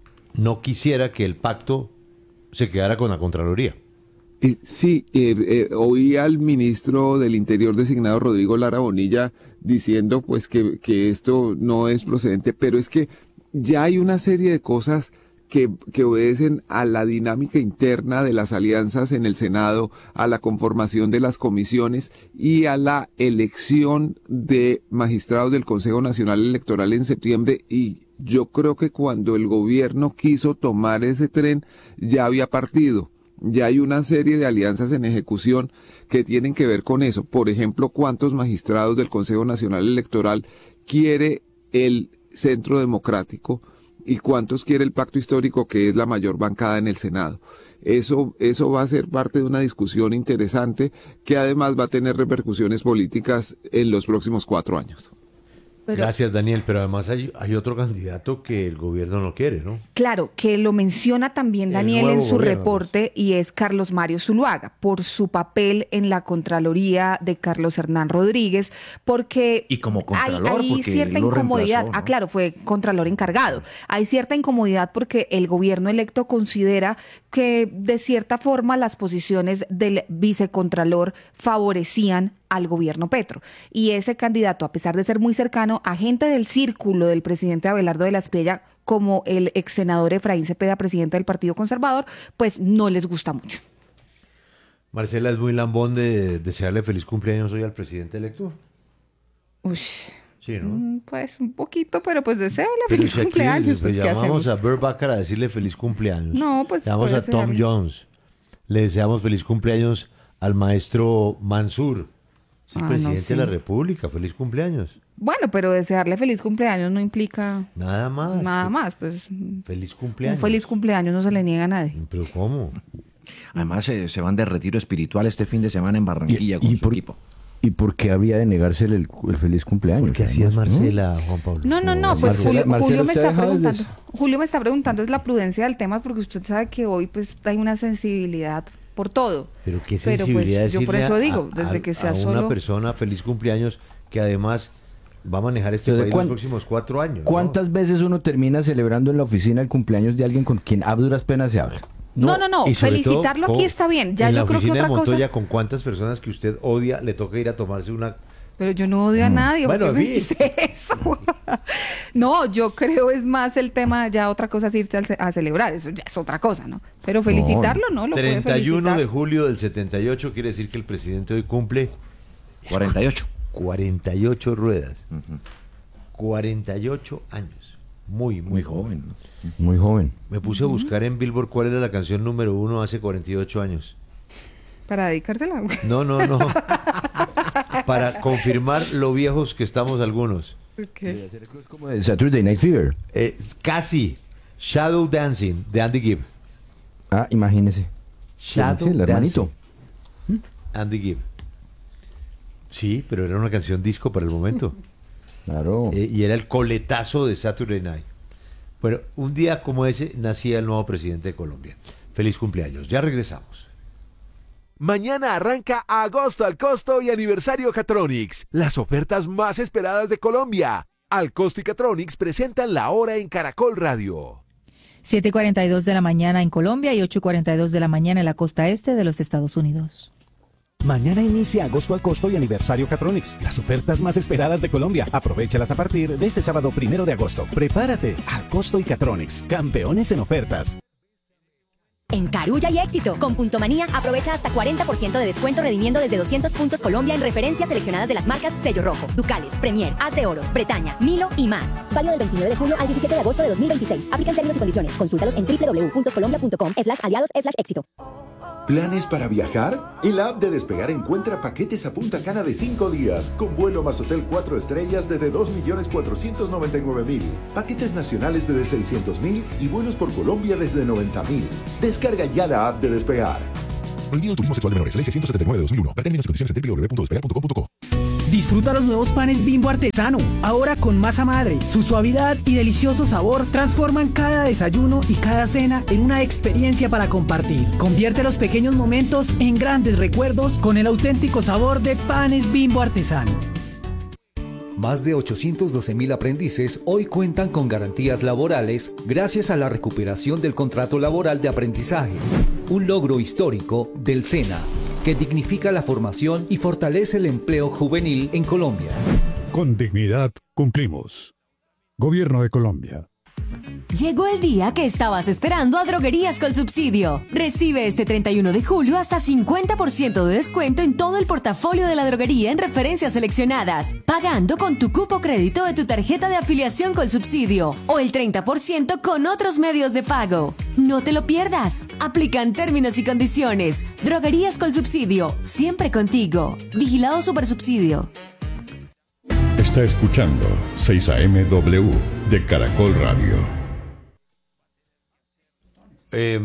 [SPEAKER 2] no quisiera que el pacto se quedara con la Contraloría.
[SPEAKER 17] Eh, Sí, eh, eh, oí al ministro del Interior designado, Rodrigo Lara Bonilla, diciendo pues que, que esto no es procedente, pero es que ya hay una serie de cosas que, que obedecen a la dinámica interna de las alianzas en el Senado, a la conformación de las comisiones y a la elección de magistrados del Consejo Nacional Electoral en septiembre. Y yo creo que cuando el gobierno quiso tomar ese tren, ya había partido. Ya hay una serie de alianzas en ejecución que tienen que ver con eso. Por ejemplo, ¿cuántos magistrados del Consejo Nacional Electoral quiere el Centro Democrático y cuántos quiere el Pacto Histórico, que es la mayor bancada en el Senado? Eso, eso va a ser parte de una discusión interesante que además va a tener repercusiones políticas en los próximos cuatro años.
[SPEAKER 12] Pero-
[SPEAKER 2] Gracias, Daniel, pero además hay, hay otro candidato que el gobierno no quiere, ¿no?
[SPEAKER 12] Claro, que lo menciona también
[SPEAKER 2] El
[SPEAKER 12] Daniel en
[SPEAKER 2] nuevo
[SPEAKER 12] su
[SPEAKER 2] gobierno,
[SPEAKER 12] reporte y es Carlos Mario Zuluaga, por su papel en la Contraloría de Carlos Hernán Rodríguez, porque
[SPEAKER 13] Y como
[SPEAKER 12] hay,
[SPEAKER 13] Contralor,
[SPEAKER 12] hay
[SPEAKER 13] porque
[SPEAKER 12] cierta
[SPEAKER 13] él lo
[SPEAKER 12] incomodidad.
[SPEAKER 13] reemplazó, ¿no?
[SPEAKER 12] Ah, claro, fue Contralor encargado. Hay cierta incomodidad porque el gobierno electo considera que de cierta forma las posiciones del vicecontralor favorecían al gobierno Petro. Y ese candidato, a pesar de ser muy cercano a gente del círculo del presidente Abelardo de la Espriella, como el ex senador Efraín Cepeda, presidente del Partido Conservador, pues no les gusta mucho.
[SPEAKER 2] Marcela es muy lambón de desearle feliz cumpleaños hoy al presidente electo.
[SPEAKER 12] Uy,
[SPEAKER 2] Sí, ¿no?
[SPEAKER 12] mm, pues un poquito, pero pues deséale
[SPEAKER 2] Pero
[SPEAKER 12] feliz
[SPEAKER 2] si aquí
[SPEAKER 12] cumpleaños.
[SPEAKER 2] le
[SPEAKER 12] Pues, ¿qué
[SPEAKER 2] llamamos
[SPEAKER 12] hacemos?
[SPEAKER 2] a Burt Bacharach a decirle feliz cumpleaños.
[SPEAKER 12] No, pues,
[SPEAKER 2] Le llamamos
[SPEAKER 12] puede
[SPEAKER 2] a Tom
[SPEAKER 12] desearle.
[SPEAKER 2] Jones. Le deseamos feliz cumpleaños al maestro Mansur. Es el
[SPEAKER 12] Ah, no,
[SPEAKER 2] presidente
[SPEAKER 12] sí.
[SPEAKER 2] de la República. Feliz cumpleaños.
[SPEAKER 12] Bueno, pero desearle feliz cumpleaños no implica
[SPEAKER 2] Nada más.
[SPEAKER 12] nada más. Pues
[SPEAKER 2] Feliz
[SPEAKER 12] un
[SPEAKER 2] cumpleaños.
[SPEAKER 12] feliz cumpleaños no se le niega a nadie.
[SPEAKER 2] ¿Pero cómo?
[SPEAKER 13] Además, eh, se van de retiro espiritual este fin de semana en Barranquilla con su
[SPEAKER 10] por,
[SPEAKER 13] equipo.
[SPEAKER 10] ¿Y por qué habría de negársele el, el feliz cumpleaños?
[SPEAKER 2] Porque así es
[SPEAKER 10] además, ¿no?
[SPEAKER 2] Marcela, Juan Pablo.
[SPEAKER 12] No, no, no, pues
[SPEAKER 10] Marcela-
[SPEAKER 12] Julio,
[SPEAKER 10] Marcela,
[SPEAKER 12] Julio me
[SPEAKER 10] ¿usted
[SPEAKER 12] está
[SPEAKER 10] ha dejado de
[SPEAKER 12] preguntando, Julio me está preguntando es la prudencia del tema porque usted sabe que hoy pues hay una sensibilidad por todo.
[SPEAKER 2] Pero qué
[SPEAKER 12] Pero,
[SPEAKER 2] sensibilidad
[SPEAKER 12] pues, yo por
[SPEAKER 2] decirle
[SPEAKER 12] eso
[SPEAKER 2] a-
[SPEAKER 12] digo,
[SPEAKER 2] a-
[SPEAKER 12] desde que sea
[SPEAKER 2] a una
[SPEAKER 12] solo-
[SPEAKER 2] persona feliz cumpleaños que además va a manejar este
[SPEAKER 10] Entonces,
[SPEAKER 2] país
[SPEAKER 10] ¿cuán-
[SPEAKER 2] los próximos cuatro años. ¿no?
[SPEAKER 10] ¿Cuántas veces uno termina celebrando en la oficina el cumpleaños de alguien con quien a duras penas se habla?
[SPEAKER 12] No, no, no,
[SPEAKER 2] y sobre
[SPEAKER 12] felicitarlo
[SPEAKER 2] todo,
[SPEAKER 12] aquí
[SPEAKER 2] co-
[SPEAKER 12] está bien. Ya
[SPEAKER 2] en
[SPEAKER 12] yo
[SPEAKER 2] la
[SPEAKER 12] creo que
[SPEAKER 2] oficina
[SPEAKER 12] otra
[SPEAKER 2] de Montoya,
[SPEAKER 12] cosa.
[SPEAKER 2] con cuántas personas que usted odia le toca ir a tomarse una.
[SPEAKER 12] Pero yo no odio a nadie, ¿por
[SPEAKER 2] Bueno,
[SPEAKER 12] qué me
[SPEAKER 2] en fin.
[SPEAKER 12] dice eso? No, yo creo es más el tema, ya otra cosa es irse al ce- a celebrar, eso ya es otra cosa, ¿no? Pero felicitarlo, ¿no? Lo puede
[SPEAKER 2] treinta y uno
[SPEAKER 12] felicitar.
[SPEAKER 2] de julio del setenta y ocho quiere decir que el presidente hoy cumple
[SPEAKER 13] cuarenta y ocho.
[SPEAKER 2] cuarenta y ocho ruedas. cuarenta y ocho años. Muy, muy,
[SPEAKER 13] Muy
[SPEAKER 2] joven.
[SPEAKER 13] joven.
[SPEAKER 10] Muy joven.
[SPEAKER 2] Me puse a buscar en Billboard cuál era la canción número uno hace cuarenta y ocho años.
[SPEAKER 12] Para dedicársela.
[SPEAKER 2] No, no, no. Para confirmar lo viejos que estamos algunos.
[SPEAKER 10] Como de Saturday Night Fever.
[SPEAKER 2] Eh, casi. Shadow Dancing de Andy Gibb.
[SPEAKER 10] Ah, imagínese.
[SPEAKER 2] Shadow
[SPEAKER 10] Sí, el hermanito.
[SPEAKER 2] Dancing. Andy Gibb. Sí, pero era una canción disco para el momento.
[SPEAKER 10] Claro.
[SPEAKER 2] Eh, y era el coletazo de Saturday Night. Bueno, un día como ese nacía el nuevo presidente de Colombia. Feliz cumpleaños. Ya regresamos.
[SPEAKER 3] Mañana arranca Agosto al Costo y Aniversario Catronics, las ofertas más esperadas de Colombia. Al Costo y Catronics presentan la hora en Caracol Radio.
[SPEAKER 18] siete y cuarenta y dos de la mañana en Colombia y ocho y cuarenta y dos de la mañana en la costa este de los Estados Unidos.
[SPEAKER 19] Mañana inicia Agosto al Costo y Aniversario Catronics, las ofertas más esperadas de Colombia. Aprovéchalas a partir de este sábado primero de agosto. Prepárate, Al Costo y Catronics, campeones en ofertas.
[SPEAKER 20] En Carulla y Éxito, con Punto Manía, aprovecha hasta cuarenta por ciento de descuento redimiendo desde doscientos puntos Colombia en referencias seleccionadas de las marcas Sello Rojo, Ducales, Premier, Haz de Oros, Bretaña, Milo y más. Válido del veintinueve de julio al diecisiete de agosto de dos mil veintiséis. Aplican términos y condiciones. Consúltalos en doble u doble u doble u punto colombia punto com slash aliados slash éxito.
[SPEAKER 21] ¿Planes para viajar? En la app de Despegar encuentra paquetes a Punta Cana de cinco días, con vuelo más hotel cuatro estrellas desde dos millones cuatrocientos noventa y nueve mil, paquetes nacionales desde seiscientos mil y vuelos por Colombia desde noventa mil. Descarga ya la app de Despegar.
[SPEAKER 22] Prohibido turismo sexual de menores, ley seiscientos setenta y nueve de dos mil uno. Ver términos y condiciones en doble u doble u doble u punto despegar punto com punto co.
[SPEAKER 23] Disfruta los nuevos panes Bimbo Artesano, ahora con masa madre. Su suavidad y delicioso sabor transforman cada desayuno y cada cena en una experiencia para compartir. Convierte los pequeños momentos en grandes recuerdos con el auténtico sabor de panes Bimbo Artesano.
[SPEAKER 24] Más de ochocientos doce mil aprendices hoy cuentan con garantías laborales gracias a la recuperación del contrato laboral de aprendizaje, un logro histórico del SENA, que dignifica la formación y fortalece el empleo juvenil en Colombia.
[SPEAKER 25] Con dignidad cumplimos. Gobierno de Colombia.
[SPEAKER 26] Llegó el día que estabas esperando a Droguerías con Subsidio. Recibe este treinta y uno de julio hasta cincuenta por ciento de descuento en todo el portafolio de la droguería en referencias seleccionadas, pagando con tu cupo crédito de tu tarjeta de afiliación con Subsidio o el treinta por ciento con otros medios de pago. No te lo pierdas. Aplican términos y condiciones. Droguerías con Subsidio, siempre contigo. Vigilado Supersubsidio.
[SPEAKER 16] Está escuchando seis A M W de Caracol Radio.
[SPEAKER 2] Eh,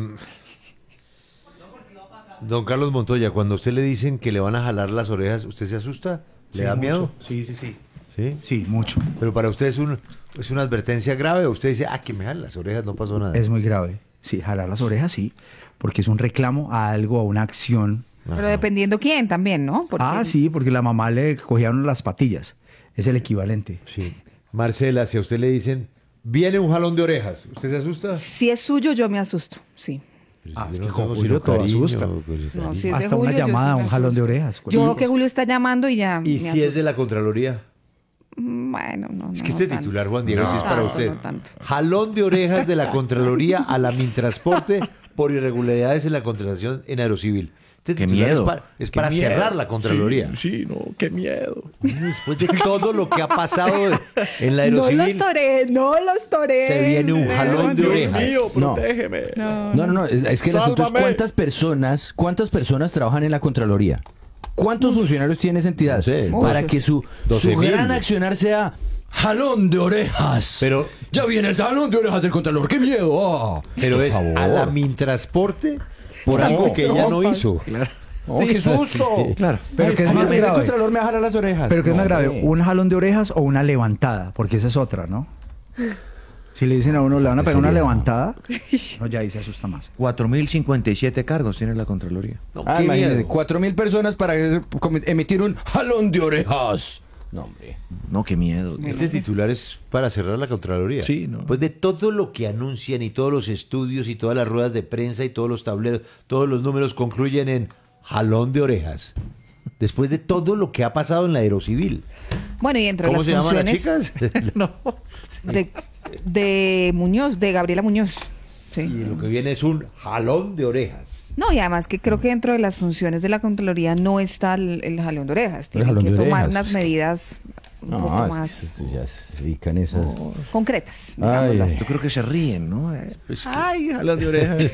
[SPEAKER 2] don Carlos Montoya, cuando a usted le dicen que le van a jalar las orejas, ¿usted se asusta? ¿Le
[SPEAKER 27] Sí,
[SPEAKER 2] da
[SPEAKER 27] mucho.
[SPEAKER 2] miedo?
[SPEAKER 27] Sí, sí, sí.
[SPEAKER 2] ¿Sí?
[SPEAKER 27] Sí, mucho.
[SPEAKER 2] Pero para usted es, un, es una advertencia grave, o usted dice, ah, que me jalen las orejas, no pasó nada.
[SPEAKER 27] Es muy grave. Sí, jalar las orejas, sí. Porque es un reclamo a algo, a una acción.
[SPEAKER 12] Pero dependiendo quién también, ¿no? Porque...
[SPEAKER 27] Ah, sí, porque la mamá le cogieron las patillas. Es el equivalente.
[SPEAKER 2] Sí. Marcela, si a usted le dicen, viene un jalón de orejas, ¿usted se asusta?
[SPEAKER 12] Si es suyo, yo me asusto, sí.
[SPEAKER 27] Ah, es
[SPEAKER 2] Yo
[SPEAKER 27] que
[SPEAKER 2] no
[SPEAKER 27] con
[SPEAKER 2] tengo
[SPEAKER 27] Julio
[SPEAKER 2] sino
[SPEAKER 27] todo
[SPEAKER 2] cariño,
[SPEAKER 27] asusta.
[SPEAKER 2] pues,
[SPEAKER 12] No, si es de
[SPEAKER 27] Hasta
[SPEAKER 12] Julio,
[SPEAKER 27] una
[SPEAKER 12] yo
[SPEAKER 27] llamada,
[SPEAKER 12] sí me
[SPEAKER 27] un jalón de
[SPEAKER 12] asusto.
[SPEAKER 27] orejas.
[SPEAKER 12] Yo que Julio está llamando y ya
[SPEAKER 2] ¿Y
[SPEAKER 12] me
[SPEAKER 2] si es
[SPEAKER 12] asusto.
[SPEAKER 2] de la Contraloría?
[SPEAKER 12] Bueno, no,
[SPEAKER 2] Es
[SPEAKER 12] no,
[SPEAKER 2] que
[SPEAKER 12] no
[SPEAKER 2] este
[SPEAKER 12] tanto.
[SPEAKER 2] titular, Juan Diego,
[SPEAKER 12] No.
[SPEAKER 2] sí es para
[SPEAKER 12] Tanto,
[SPEAKER 2] usted.
[SPEAKER 12] no tanto.
[SPEAKER 2] Jalón de orejas de la Contraloría a la Mintransporte por irregularidades en la contratación en Aerocivil. Este
[SPEAKER 13] Qué
[SPEAKER 2] titular
[SPEAKER 13] miedo.
[SPEAKER 2] es para, es
[SPEAKER 13] Qué
[SPEAKER 2] para
[SPEAKER 13] miedo.
[SPEAKER 2] cerrar la Contraloría.
[SPEAKER 13] Sí, sí, no, qué miedo.
[SPEAKER 2] Después de todo lo que ha pasado en la
[SPEAKER 12] No
[SPEAKER 2] Aerocivil,
[SPEAKER 12] los toré, no los toré.
[SPEAKER 2] se viene un jalón de orejas.
[SPEAKER 27] No.
[SPEAKER 13] Protégeme.
[SPEAKER 27] No, no, no. Es es que el asunto es
[SPEAKER 13] Sálvame.
[SPEAKER 27] cuántas personas, cuántas personas trabajan en la Contraloría. ¿Cuántos funcionarios tiene esa entidad? Para que su,
[SPEAKER 2] doce
[SPEAKER 27] su
[SPEAKER 2] mil.
[SPEAKER 27] gran accionar sea jalón de orejas.
[SPEAKER 2] Pero,
[SPEAKER 27] ya viene el jalón de orejas del Contralor. ¡Qué miedo! Ah,
[SPEAKER 2] pero
[SPEAKER 27] por
[SPEAKER 2] es
[SPEAKER 27] favor.
[SPEAKER 2] a la Mintransporte por
[SPEAKER 27] No,
[SPEAKER 2] algo que ella no
[SPEAKER 27] no,
[SPEAKER 2] hizo.
[SPEAKER 27] ¡Oh, qué susto! Claro.
[SPEAKER 23] Pero
[SPEAKER 27] Ay,
[SPEAKER 23] que es
[SPEAKER 27] ay,
[SPEAKER 23] más
[SPEAKER 27] a mí el
[SPEAKER 23] grave.
[SPEAKER 27] Contralor me jala las orejas.
[SPEAKER 23] Pero que es
[SPEAKER 27] No,
[SPEAKER 23] más grave,
[SPEAKER 27] hombre.
[SPEAKER 23] un jalón de orejas o una levantada, porque esa es otra, ¿no? Si le dicen a uno, le van a pegar una
[SPEAKER 27] sería?
[SPEAKER 23] levantada, no, ya ahí se asusta más.
[SPEAKER 13] cuatro mil cincuenta y siete cargos tiene la Contraloría.
[SPEAKER 27] Ah,
[SPEAKER 2] qué
[SPEAKER 27] imagínate,
[SPEAKER 2] miedo.
[SPEAKER 27] cuatro mil personas para com- emitir un jalón de orejas. No, hombre.
[SPEAKER 13] No, qué miedo.
[SPEAKER 2] Este titular es para cerrar la Contraloría.
[SPEAKER 13] Sí, no.
[SPEAKER 2] Pues de todo lo que anuncian y todos los estudios y todas las ruedas de prensa y todos los tableros, todos los números concluyen en jalón de orejas. Después de todo lo que ha pasado en la Aerocivil.
[SPEAKER 12] Bueno, y entre
[SPEAKER 2] ¿Cómo
[SPEAKER 12] las
[SPEAKER 2] se llaman las
[SPEAKER 12] funciones
[SPEAKER 2] chicas?
[SPEAKER 12] de, de Muñoz, de Gabriela Muñoz. Sí.
[SPEAKER 2] Y lo que viene es un jalón de orejas.
[SPEAKER 12] No, y además que creo que dentro de las funciones de la Contraloría no está el, el jalón de orejas. Tiene
[SPEAKER 27] jalón
[SPEAKER 12] que
[SPEAKER 27] de
[SPEAKER 12] tomar
[SPEAKER 27] orejas.
[SPEAKER 12] unas medidas un
[SPEAKER 27] No,
[SPEAKER 12] poco
[SPEAKER 27] es que
[SPEAKER 12] más
[SPEAKER 27] esto ya se rica en esas.
[SPEAKER 12] concretas.
[SPEAKER 27] Ay,
[SPEAKER 12] digámoslo así.
[SPEAKER 13] Yo creo que se ríen, ¿no? Eh,
[SPEAKER 2] Pues
[SPEAKER 13] Ay, jalón de orejas.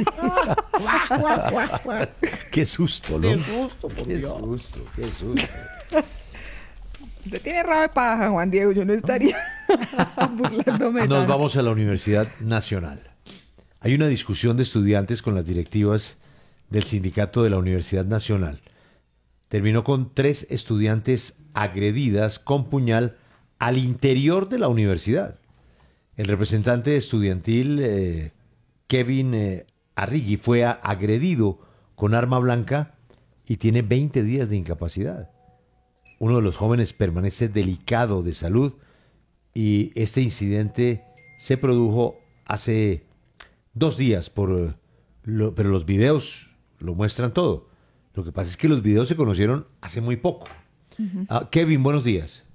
[SPEAKER 2] Qué susto, ¿no?
[SPEAKER 13] Qué susto, por
[SPEAKER 2] Qué
[SPEAKER 13] Dios.
[SPEAKER 2] susto, qué susto.
[SPEAKER 12] Usted tiene rabo de paja, Juan Diego. Yo no estaría burlándome.
[SPEAKER 2] Nos
[SPEAKER 12] tanto.
[SPEAKER 2] vamos a la Universidad Nacional. Hay una discusión de estudiantes con las directivas del sindicato de la Universidad Nacional. Terminó con tres estudiantes agredidas con puñal al interior de la universidad. El representante estudiantil, eh, Kevin eh, Arrigui, fue a- agredido con arma blanca y tiene veinte días de incapacidad. Uno de los jóvenes permanece delicado de salud y este incidente se produjo hace dos días, por, eh, lo, pero los videos lo muestran todo. Lo que pasa es que los videos se conocieron hace muy poco. Uh-huh. Ah, Kevin, buenos días.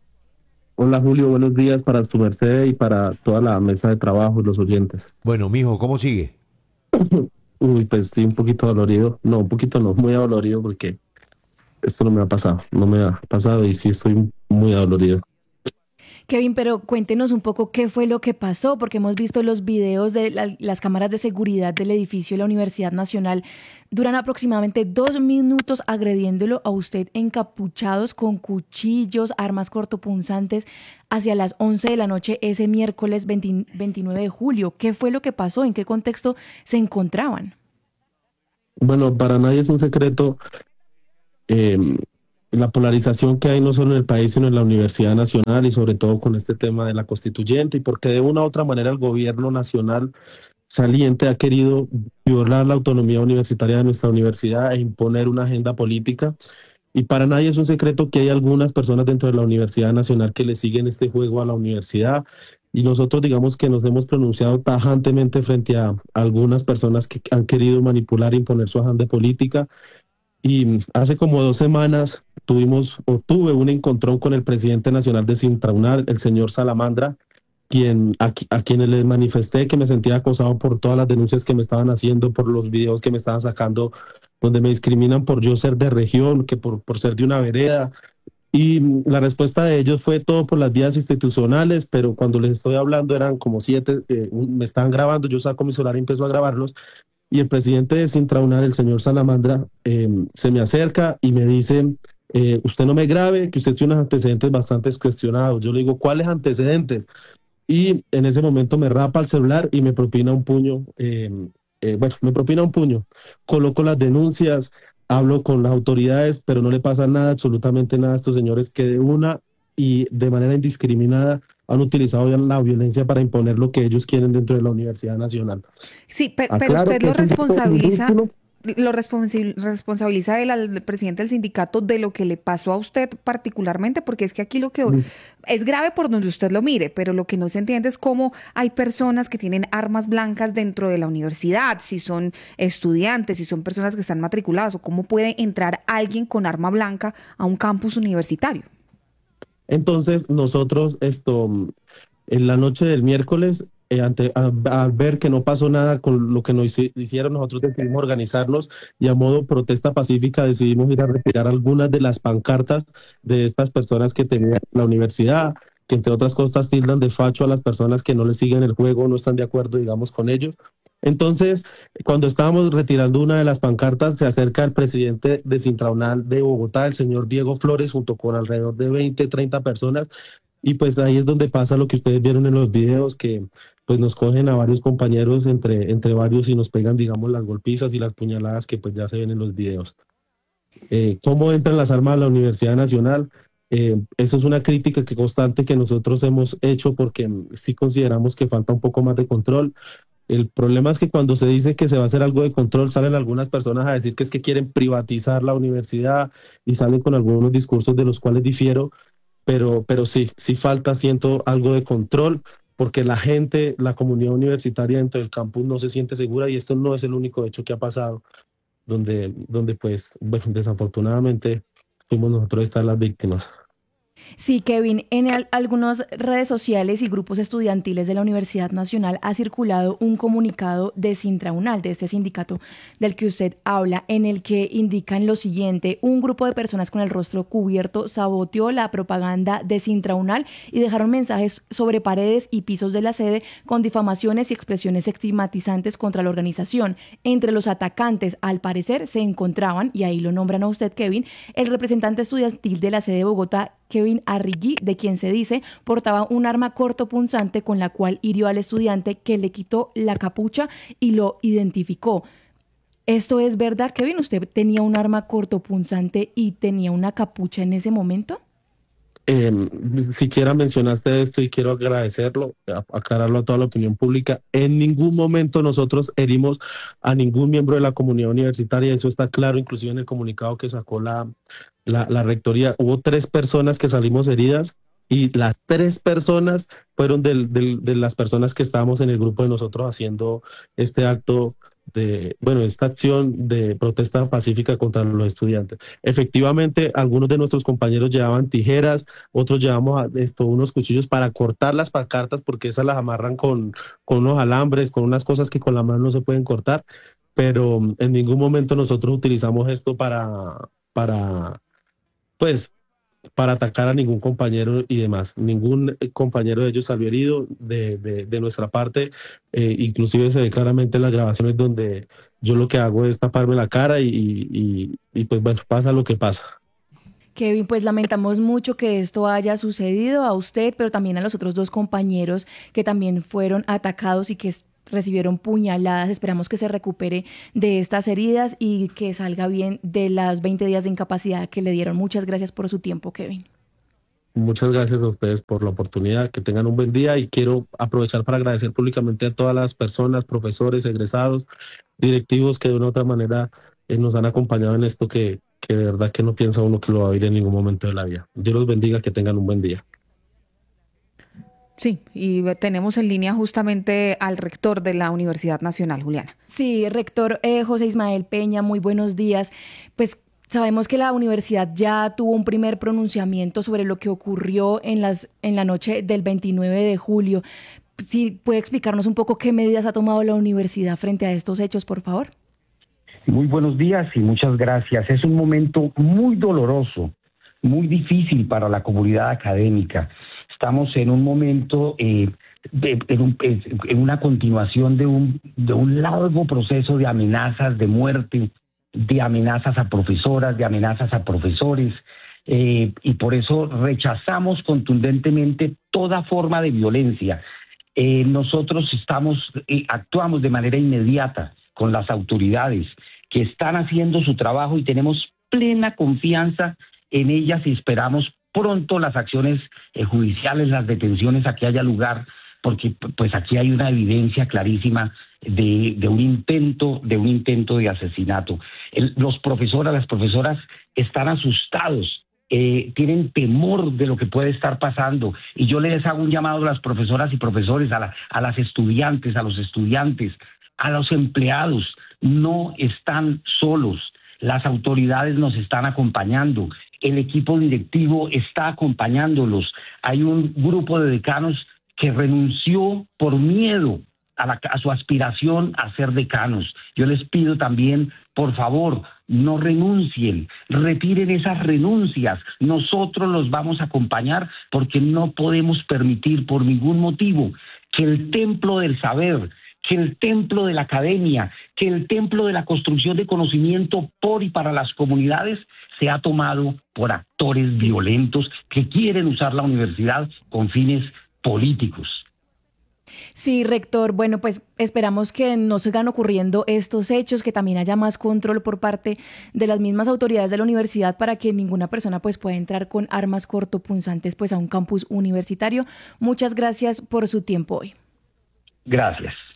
[SPEAKER 1] Hola Julio, buenos días para su merced y para toda la mesa de trabajo y los oyentes.
[SPEAKER 2] Bueno, mijo, ¿cómo sigue?
[SPEAKER 1] Uy, pues sí, un poquito dolorido. No, un poquito no, muy dolorido porque esto no me ha pasado, no me ha pasado y sí estoy muy dolorido.
[SPEAKER 18] Kevin, pero cuéntenos un poco qué fue lo que pasó, porque hemos visto los videos de la, las cámaras de seguridad del edificio de la Universidad Nacional. Duran aproximadamente dos minutos agrediéndolo a usted encapuchados con cuchillos, armas cortopunzantes, hacia las once de la noche ese miércoles veinte, veintinueve de julio. ¿Qué fue lo que pasó? ¿En qué contexto se encontraban?
[SPEAKER 1] Bueno, para nadie es un secreto eh, la polarización que hay no solo en el país, sino en la Universidad Nacional y sobre todo con este tema de la constituyente y porque de una u otra manera el gobierno nacional saliente ha querido violar la autonomía universitaria de nuestra universidad e imponer una agenda política. Y para nadie es un secreto que hay algunas personas dentro de la Universidad Nacional que le siguen este juego a la universidad y nosotros digamos que nos hemos pronunciado tajantemente frente a algunas personas que han querido manipular e imponer su agenda política. Y hace como dos semanas tuvimos o tuve un encontrón con el presidente nacional de Sintraunal, el señor Salamandra, quien, a, a quien le manifesté que me sentía acosado por todas las denuncias que me estaban haciendo, por los videos que me estaban sacando, donde me discriminan por yo ser de región, que por, por ser de una vereda. Y la respuesta de ellos fue todo por las vías institucionales, pero cuando les estoy hablando eran como siete, eh, me estaban grabando, yo saco mi celular y empiezo a grabarlos. Y el presidente de Sintraunal, el señor Salamandra, eh, se me acerca y me dice, eh, usted no me grabe, que usted tiene unos antecedentes bastante cuestionados. Yo le digo, ¿cuáles antecedentes? Y en ese momento me rapa el celular y me propina un puño, eh, eh, bueno, me propina un puño. Coloco las denuncias, hablo con las autoridades, pero no le pasa nada, absolutamente nada a estos señores que de una y de manera indiscriminada han utilizado la violencia para imponer lo que ellos quieren dentro de la Universidad Nacional.
[SPEAKER 12] Sí, pero, pero usted lo responsabiliza, lo responsi- responsabiliza el, al presidente del sindicato de lo que le pasó a usted particularmente, porque es que aquí lo que sí. es grave por donde usted lo mire, pero lo que no se entiende es cómo hay personas que tienen armas blancas dentro de la universidad, si son estudiantes, si son personas que están matriculadas, o cómo puede entrar alguien con arma blanca a un campus universitario.
[SPEAKER 1] Entonces nosotros esto en la noche del miércoles eh, ante, a, al ver que no pasó nada con lo que nos hicieron, nosotros decidimos organizarnos y a modo protesta pacífica decidimos ir a retirar algunas de las pancartas de estas personas que tenía la universidad, que entre otras cosas tildan de facho a las personas que no les siguen el juego, no están de acuerdo digamos con ellos. Entonces, cuando estábamos retirando una de las pancartas, se acerca el presidente de Sintraunal de Bogotá, el señor Diego Flores, junto con alrededor de veinte, treinta personas, y pues ahí es donde pasa lo que ustedes vieron en los videos, que pues nos cogen a varios compañeros entre, entre varios y nos pegan, digamos, las golpizas y las puñaladas que pues ya se ven en los videos. Eh, ¿Cómo entran las armas a la Universidad Nacional? Eh, eso es una crítica que constante que nosotros hemos hecho porque sí consideramos que falta un poco más de control. El problema es que cuando se dice que se va a hacer algo de control, salen algunas personas a decir que es que quieren privatizar la universidad y salen con algunos discursos de los cuales difiero, pero, pero sí, sí falta, siento, algo de control, porque la gente, la comunidad universitaria dentro del campus no se siente segura y esto no es el único hecho que ha pasado, donde, donde pues, bueno, desafortunadamente fuimos nosotros estas las víctimas.
[SPEAKER 18] Sí, Kevin, en al- algunas redes sociales y grupos estudiantiles de la Universidad Nacional ha circulado un comunicado de Sintraunal, de este sindicato del que usted habla, en el que indican lo siguiente: un grupo de personas con el rostro cubierto saboteó la propaganda de Sintraunal y dejaron mensajes sobre paredes y pisos de la sede con difamaciones y expresiones estigmatizantes contra la organización. Entre los atacantes, al parecer, se encontraban, y ahí lo nombran a usted, Kevin, el representante estudiantil de la sede de Bogotá, Kevin Arrigui, de quien se dice portaba un arma cortopunzante con la cual hirió al estudiante, que le quitó la capucha y lo identificó. ¿Esto es verdad, Kevin? ¿Usted tenía un arma cortopunzante y tenía una capucha en ese momento?
[SPEAKER 1] Eh, siquiera mencionaste esto y quiero agradecerlo, aclararlo a toda la opinión pública. En ningún momento nosotros herimos a ningún miembro de la comunidad universitaria, eso está claro, inclusive en el comunicado que sacó la, la, la rectoría. Hubo tres personas que salimos heridas y las tres personas fueron del, del, de las personas que estábamos en el grupo de nosotros haciendo este acto de, bueno, esta acción de protesta pacífica contra los estudiantes. Efectivamente, algunos de nuestros compañeros llevaban tijeras, otros llevamos esto, unos cuchillos para cortar las pancartas, porque esas las amarran con, con unos alambres, con unas cosas que con la mano no se pueden cortar, pero en ningún momento nosotros utilizamos esto para, para, pues, para atacar a ningún compañero y demás. Ningún compañero de ellos salió herido de, de, de nuestra parte, eh, inclusive se ve claramente en las grabaciones donde yo lo que hago es taparme la cara y, y, y pues bueno, pasa lo que pasa.
[SPEAKER 18] Kevin, pues lamentamos mucho que esto haya sucedido a usted, pero también a los otros dos compañeros que también fueron atacados y que recibieron puñaladas. Esperamos que se recupere de estas heridas y que salga bien de los veinte días de incapacidad que le dieron. Muchas gracias por su tiempo, Kevin.
[SPEAKER 1] Muchas gracias a ustedes por la oportunidad, que tengan un buen día, y quiero aprovechar para agradecer públicamente a todas las personas, profesores, egresados, directivos que de una u otra manera eh, nos han acompañado en esto que, que de verdad que no piensa uno que lo va a vivir en ningún momento de la vida. Dios los bendiga, que tengan un buen día.
[SPEAKER 12] Sí, y tenemos en línea justamente al rector de la Universidad Nacional, Juliana.
[SPEAKER 18] Sí, rector eh, José Ismael Peña, muy buenos días. Pues sabemos que la universidad ya tuvo un primer pronunciamiento sobre lo que ocurrió en, las, en la noche del veintinueve de julio. ¿Sí puede explicarnos un poco qué medidas ha tomado la universidad frente a estos hechos, por favor?
[SPEAKER 4] Muy buenos días y muchas gracias. Es un momento muy doloroso, muy difícil para la comunidad académica. Estamos en un momento, eh, en, un, en una continuación de un, de un largo proceso de amenazas de muerte, de amenazas a profesoras, de amenazas a profesores, eh, y por eso rechazamos contundentemente toda forma de violencia. Eh, nosotros estamos, eh, actuamos de manera inmediata con las autoridades que están haciendo su trabajo y tenemos plena confianza en ellas y esperamos pronto las acciones eh, judiciales, las detenciones a que haya lugar, porque pues aquí hay una evidencia clarísima de, de un intento, de un intento de asesinato. El, los profesoras, las profesoras están asustados, eh, tienen temor de lo que puede estar pasando, y yo les hago un llamado a las profesoras y profesores, a, la, a las estudiantes, a los estudiantes, a los empleados. No están solos, las autoridades nos están acompañando, el equipo directivo está acompañándolos. Hay un grupo de decanos que renunció por miedo a, la, a su aspiración a ser decanos. Yo les pido también, por favor, no renuncien, retiren esas renuncias. Nosotros los vamos a acompañar porque no podemos permitir por ningún motivo que el templo del saber, que el templo de la academia, que el templo de la construcción de conocimiento por y para las comunidades se ha tomado por actores violentos que quieren usar la universidad con fines políticos.
[SPEAKER 18] Sí, rector, bueno, pues esperamos que no sigan ocurriendo estos hechos, que también haya más control por parte de las mismas autoridades de la universidad para que ninguna persona pues pueda entrar con armas cortopunzantes pues a un campus universitario. Muchas gracias por su tiempo hoy.
[SPEAKER 4] Gracias.